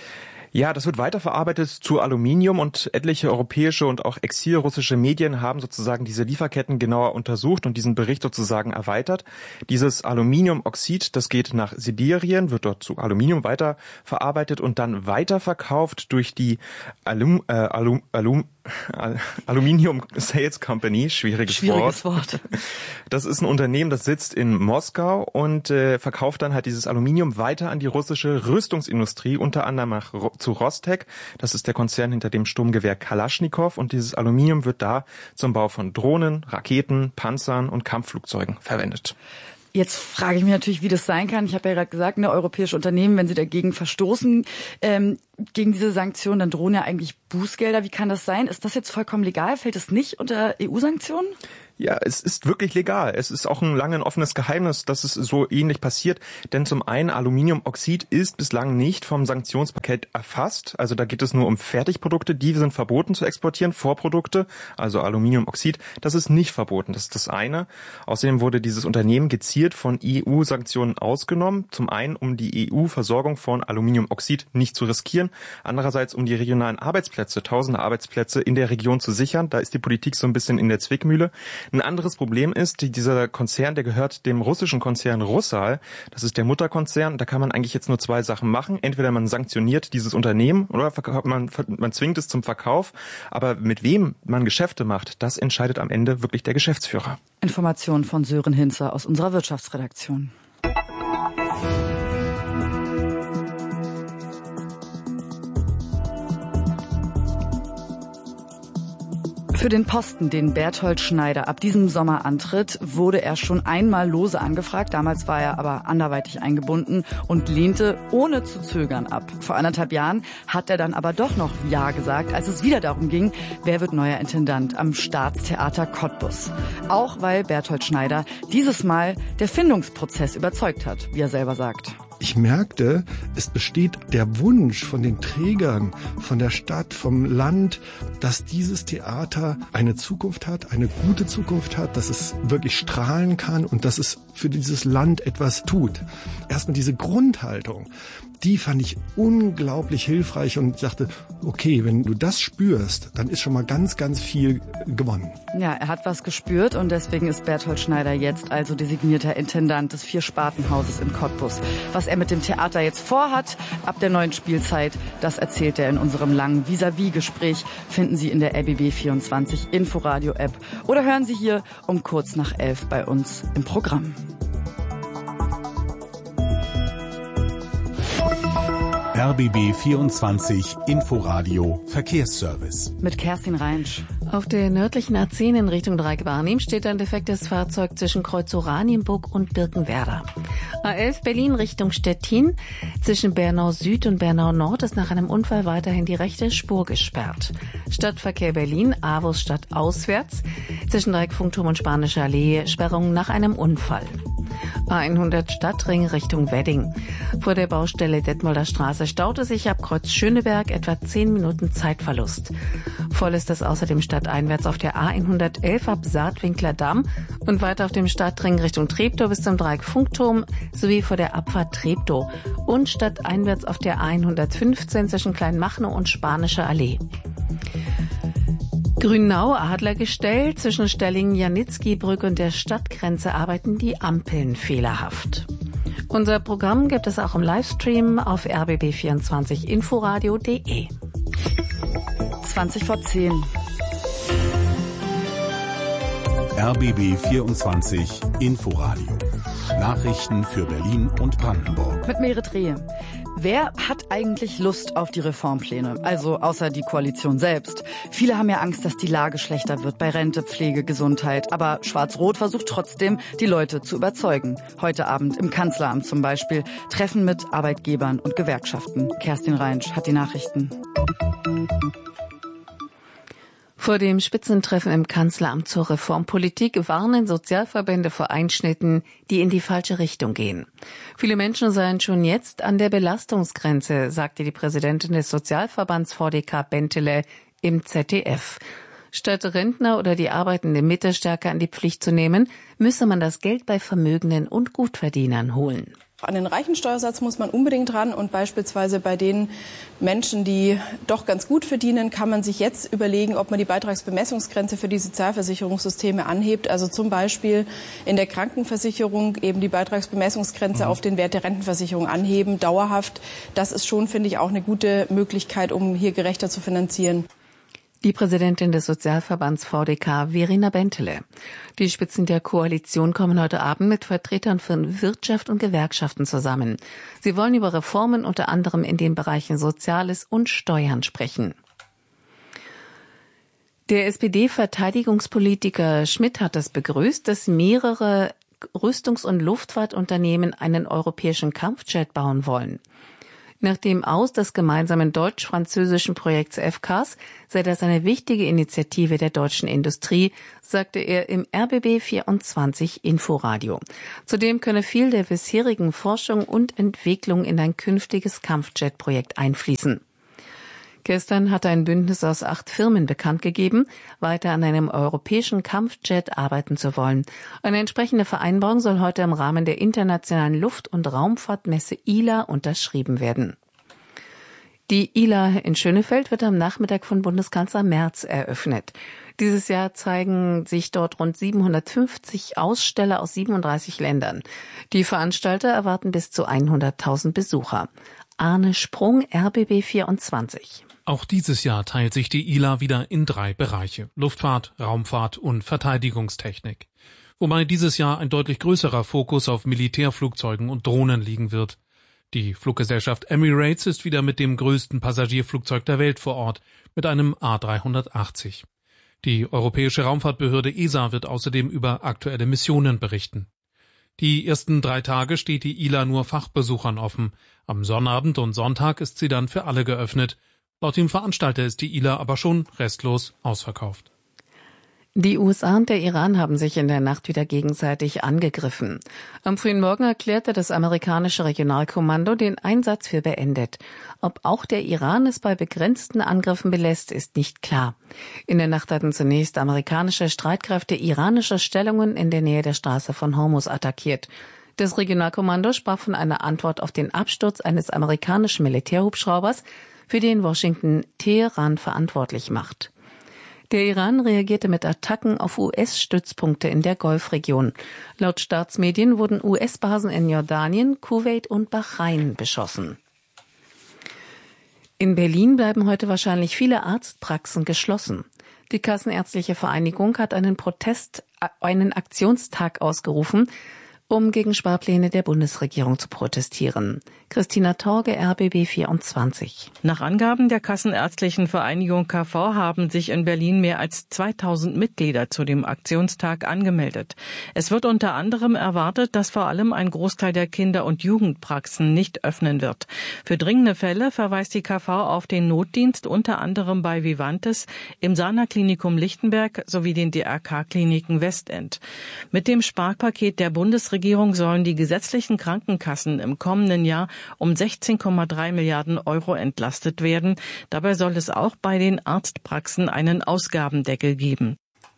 Ja, das wird weiterverarbeitet zu Aluminium und etliche europäische und auch exilrussische Medien haben sozusagen diese Lieferketten genauer untersucht und diesen Bericht sozusagen erweitert. Dieses Aluminiumoxid, das geht nach Sibirien, wird dort zu Aluminium weiterverarbeitet und dann weiterverkauft durch die Alum, äh, Alum, Alum, Aluminium Sales Company, schwieriges, schwieriges Wort. Wort. Das ist ein Unternehmen, das sitzt in Moskau und äh, verkauft dann halt dieses Aluminium weiter an die russische Rüstungsindustrie, unter anderem nach, zu Rostec. Das ist der Konzern hinter dem Sturmgewehr Kalaschnikow und dieses Aluminium wird da zum Bau von Drohnen, Raketen, Panzern und Kampfflugzeugen verwendet. Jetzt frage ich mich natürlich, wie das sein kann. Ich habe ja gerade gesagt, ne, europäische Unternehmen, wenn sie dagegen verstoßen, ähm, gegen diese Sanktionen, dann drohen ja eigentlich Bußgelder. Wie kann das sein? Ist das jetzt vollkommen legal? Fällt das nicht unter E U-Sanktionen? Ja, es ist wirklich legal. Es ist auch ein lange ein offenes Geheimnis, dass es so ähnlich passiert. Denn zum einen, Aluminiumoxid ist bislang nicht vom Sanktionspaket erfasst. Also da geht es nur um Fertigprodukte, die sind verboten zu exportieren. Vorprodukte, also Aluminiumoxid, das ist nicht verboten. Das ist das eine. Außerdem wurde dieses Unternehmen gezielt von E U-Sanktionen ausgenommen. Zum einen, um die E U-Versorgung von Aluminiumoxid nicht zu riskieren. Andererseits, um die regionalen Arbeitsplätze, tausende Arbeitsplätze in der Region zu sichern. Da ist die Politik so ein bisschen in der Zwickmühle. Ein anderes Problem ist, dieser Konzern, der gehört dem russischen Konzern Rusal. Das ist der Mutterkonzern. Da kann man eigentlich jetzt nur zwei Sachen machen. Entweder man sanktioniert dieses Unternehmen oder man, man zwingt es zum Verkauf. Aber mit wem man Geschäfte macht, das entscheidet am Ende wirklich der Geschäftsführer. Informationen von Sören Hinze aus unserer Wirtschaftsredaktion. Für den Posten, den Berthold Schneider ab diesem Sommer antritt, wurde er schon einmal lose angefragt. Damals war er aber anderweitig eingebunden und lehnte ohne zu zögern ab. Vor anderthalb Jahren hat er dann aber doch noch Ja gesagt, als es wieder darum ging, wer wird neuer Intendant am Staatstheater Cottbus. Auch weil Berthold Schneider dieses Mal der Findungsprozess überzeugt hat, wie er selber sagt. Ich merkte, es besteht der Wunsch von den Trägern, von der Stadt, vom Land, dass dieses Theater eine Zukunft hat, eine gute Zukunft hat, dass es wirklich strahlen kann und dass es für dieses Land etwas tut. Erstmal diese Grundhaltung, die fand ich unglaublich hilfreich und sagte, okay, wenn du das spürst, dann ist schon mal ganz, ganz viel gewonnen. Ja, er hat was gespürt und deswegen ist Berthold Schneider jetzt also designierter Intendant des Vier-Spartenhauses in Cottbus. Was er mit dem Theater jetzt vorhat, ab der neuen Spielzeit, das erzählt er in unserem langen Vis-à-vis-Gespräch, finden Sie in der R B B vierundzwanzig Inforadio-App oder hören Sie hier um kurz nach elf bei uns im Programm. R B B vierundzwanzig Inforadio Verkehrsservice. Mit Kerstin Reinsch. Auf der nördlichen A zehn in Richtung Dreieck-Barnim steht ein defektes Fahrzeug zwischen Kreuz Oranienburg und Birkenwerder. A elf Berlin Richtung Stettin. Zwischen Bernau Süd und Bernau Nord ist nach einem Unfall weiterhin die rechte Spur gesperrt. Stadtverkehr Berlin, Avus Stadt auswärts. Zwischen Dreieck Funkturm und Spanische Allee Sperrungen nach einem Unfall. A hundert Stadtring Richtung Wedding. Vor der Baustelle Detmolder Straße staute sich ab Kreuz Schöneberg etwa zehn Minuten Zeitverlust. Voll ist es außerdem stadteinwärts auf der A hundertelf ab Saatwinkler Damm und weiter auf dem Stadtring Richtung Treptow bis zum Dreieck Funkturm sowie vor der Abfahrt Treptow und stadteinwärts auf der A hundertfünfzehn zwischen Kleinmachnow und Spanische Allee. Grünau-Adlergestell zwischen Stellingen-Janitzki-Brücke und der Stadtgrenze arbeiten die Ampeln fehlerhaft. Unser Programm gibt es auch im Livestream auf r b b vierundzwanzig inforadio punkt de. zwanzig vor zehn. R B B vierundzwanzig Inforadio. Nachrichten für Berlin und Brandenburg. Mit Merit Rehe. Wer hat eigentlich Lust auf die Reformpläne? Also außer die Koalition selbst. Viele haben ja Angst, dass die Lage schlechter wird bei Rente, Pflege, Gesundheit. Aber Schwarz-Rot versucht trotzdem, die Leute zu überzeugen. Heute Abend im Kanzleramt zum Beispiel. Treffen mit Arbeitgebern und Gewerkschaften. Kerstin Reinsch hat die Nachrichten. Vor dem Spitzentreffen im Kanzleramt zur Reformpolitik warnen Sozialverbände vor Einschnitten, die in die falsche Richtung gehen. Viele Menschen seien schon jetzt an der Belastungsgrenze, sagte die Präsidentin des Sozialverbands V D K Bentele im Z D F. Statt Rentner oder die arbeitende Mitte stärker an die Pflicht zu nehmen, müsse man das Geld bei Vermögenden und Gutverdienern holen. An den reichen Steuersatz muss man unbedingt ran und beispielsweise bei den Menschen, die doch ganz gut verdienen, kann man sich jetzt überlegen, ob man die Beitragsbemessungsgrenze für die Sozialversicherungssysteme anhebt. Also zum Beispiel in der Krankenversicherung eben die Beitragsbemessungsgrenze mhm. auf den Wert der Rentenversicherung anheben, dauerhaft. Das ist schon, finde ich, auch eine gute Möglichkeit, um hier gerechter zu finanzieren. Die Präsidentin des Sozialverbands V D K, Verena Bentele. Die Spitzen der Koalition kommen heute Abend mit Vertretern von Wirtschaft und Gewerkschaften zusammen. Sie wollen über Reformen unter anderem in den Bereichen Soziales und Steuern sprechen. Der S P D-Verteidigungspolitiker Schmidt hat es begrüßt, dass mehrere Rüstungs- und Luftfahrtunternehmen einen europäischen Kampfjet bauen wollen. Nach dem Aus des gemeinsamen deutsch-französischen Projekts F C A S sei das eine wichtige Initiative der deutschen Industrie, sagte er im R B B vierundzwanzig Inforadio. Zudem könne viel der bisherigen Forschung und Entwicklung in ein künftiges Kampfjet-Projekt einfließen. Gestern hatte ein Bündnis aus acht Firmen bekannt gegeben, weiter an einem europäischen Kampfjet arbeiten zu wollen. Eine entsprechende Vereinbarung soll heute im Rahmen der internationalen Luft- und Raumfahrtmesse I L A unterschrieben werden. Die I L A in Schönefeld wird am Nachmittag von Bundeskanzler Merz eröffnet. Dieses Jahr zeigen sich dort rund siebenhundertfünfzig Aussteller aus siebenunddreißig Ländern. Die Veranstalter erwarten bis zu hunderttausend Besucher. Arne Sprung, R B B vierundzwanzig. Auch dieses Jahr teilt sich die I L A wieder in drei Bereiche: Luftfahrt, Raumfahrt und Verteidigungstechnik. Wobei dieses Jahr ein deutlich größerer Fokus auf Militärflugzeugen und Drohnen liegen wird. Die Fluggesellschaft Emirates ist wieder mit dem größten Passagierflugzeug der Welt vor Ort, mit einem A dreihundertachtzig. Die Europäische Raumfahrtbehörde E S A wird außerdem über aktuelle Missionen berichten. Die ersten drei Tage steht die I L A nur Fachbesuchern offen. Am Sonnabend und Sonntag ist sie dann für alle geöffnet. Laut dem Veranstalter ist die I L A aber schon restlos ausverkauft. Die U S A und der Iran haben sich in der Nacht wieder gegenseitig angegriffen. Am frühen Morgen erklärte das amerikanische Regionalkommando den Einsatz für beendet. Ob auch der Iran es bei begrenzten Angriffen belässt, ist nicht klar. In der Nacht hatten zunächst amerikanische Streitkräfte iranische Stellungen in der Nähe der Straße von Hormuz attackiert. Das Regionalkommando sprach von einer Antwort auf den Absturz eines amerikanischen Militärhubschraubers, für den Washington Teheran verantwortlich macht. Der Iran reagierte mit Attacken auf U S-Stützpunkte in der Golfregion. Laut Staatsmedien wurden U S-Basen in Jordanien, Kuwait und Bahrain beschossen. In Berlin bleiben heute wahrscheinlich viele Arztpraxen geschlossen. Die Kassenärztliche Vereinigung hat einen Protest, einen Aktionstag ausgerufen, um gegen Sparpläne der Bundesregierung zu protestieren. Christina Torge, R B B vierundzwanzig. Nach Angaben der Kassenärztlichen Vereinigung K V haben sich in Berlin mehr als zweitausend Mitglieder zu dem Aktionstag angemeldet. Es wird unter anderem erwartet, dass vor allem ein Großteil der Kinder- und Jugendpraxen nicht öffnen wird. Für dringende Fälle verweist die K V auf den Notdienst, unter anderem bei Vivantes, im Sana-Klinikum Lichtenberg sowie den D R K-Kliniken Westend. Mit dem Sparpaket der Bundesregierung Regierung sollen die gesetzlichen Krankenkassen im kommenden Jahr um sechzehn Komma drei Milliarden Euro entlastet werden. Dabei soll es auch bei den Arztpraxen einen Ausgabendeckel geben.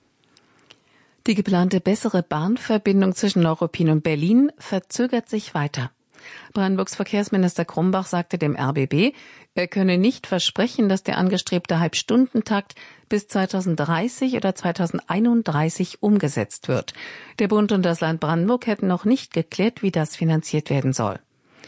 Die geplante bessere Bahnverbindung zwischen Neuruppin und Berlin verzögert sich weiter. Brandenburgs Verkehrsminister Krumbach sagte dem R B B, er könne nicht versprechen, dass der angestrebte Halbstundentakt bis zweitausenddreißig oder zweitausendeinunddreißig umgesetzt wird. Der Bund und das Land Brandenburg hätten noch nicht geklärt, wie das finanziert werden soll.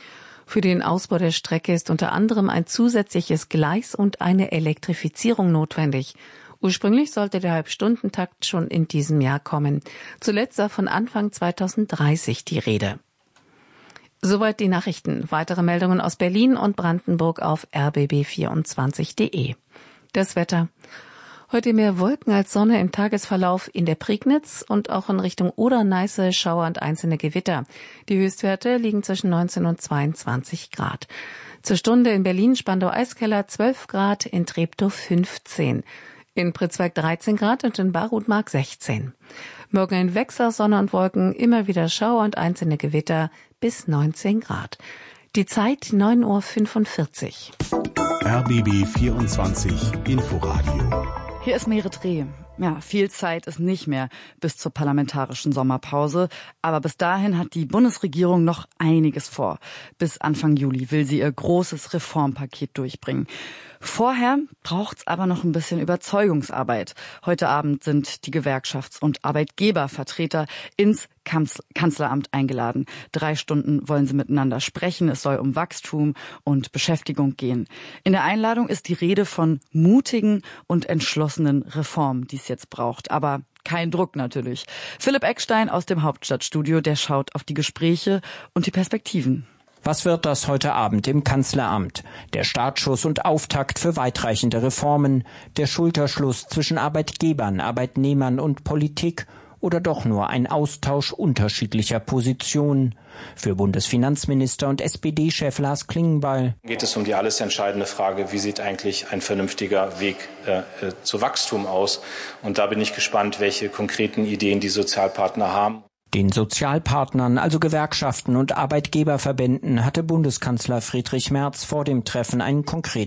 Für den Ausbau der Strecke ist unter anderem ein zusätzliches Gleis und eine Elektrifizierung notwendig. Ursprünglich sollte der Halbstundentakt schon in diesem Jahr kommen. Zuletzt war von Anfang zweitausenddreißig die Rede. Soweit die Nachrichten. Weitere Meldungen aus Berlin und Brandenburg auf r b b vierundzwanzig punkt d e. Das Wetter. Heute mehr Wolken als Sonne im Tagesverlauf in der Prignitz und auch in Richtung Oder-Neiße Schauer und einzelne Gewitter. Die Höchstwerte liegen zwischen neunzehn und zweiundzwanzig Grad. Zur Stunde in Berlin Spandau-Eiskeller zwölf Grad, in Treptow fünfzehn. In Pritzwalk dreizehn Grad und in Barutmark sechzehn. Morgen ein Wechsel aus Sonne und Wolken, immer wieder Schauer und einzelne Gewitter bis neunzehn Grad. Die Zeit neun Uhr fünfundvierzig. R B B vierundzwanzig Inforadio. Hier ist Merit Reh. Ja, viel Zeit ist nicht mehr bis zur parlamentarischen Sommerpause. Aber bis dahin hat die Bundesregierung noch einiges vor. Bis Anfang Juli will sie ihr großes Reformpaket durchbringen. Vorher braucht's aber noch ein bisschen Überzeugungsarbeit. Heute Abend sind die Gewerkschafts- und Arbeitgebervertreter ins Kanzleramt eingeladen. Drei Stunden wollen sie miteinander sprechen. Es soll um Wachstum und Beschäftigung gehen. In der Einladung ist die Rede von mutigen und entschlossenen Reformen, die es jetzt braucht. Aber kein Druck natürlich. Philipp Eckstein aus dem Hauptstadtstudio, der schaut auf die Gespräche und die Perspektiven. Was wird das heute Abend im Kanzleramt? Der Startschuss und Auftakt für weitreichende Reformen, der Schulterschluss zwischen Arbeitgebern, Arbeitnehmern und Politik oder doch nur ein Austausch unterschiedlicher Positionen? Für Bundesfinanzminister und S P D-Chef Lars Klingbeil geht es um die alles entscheidende Frage, wie sieht eigentlich ein vernünftiger Weg äh, zu Wachstum aus? Und da bin ich gespannt, welche konkreten Ideen die Sozialpartner haben. Den Sozialpartnern, also Gewerkschaften und Arbeitgeberverbänden, hatte Bundeskanzler Friedrich Merz vor dem Treffen einen konkreten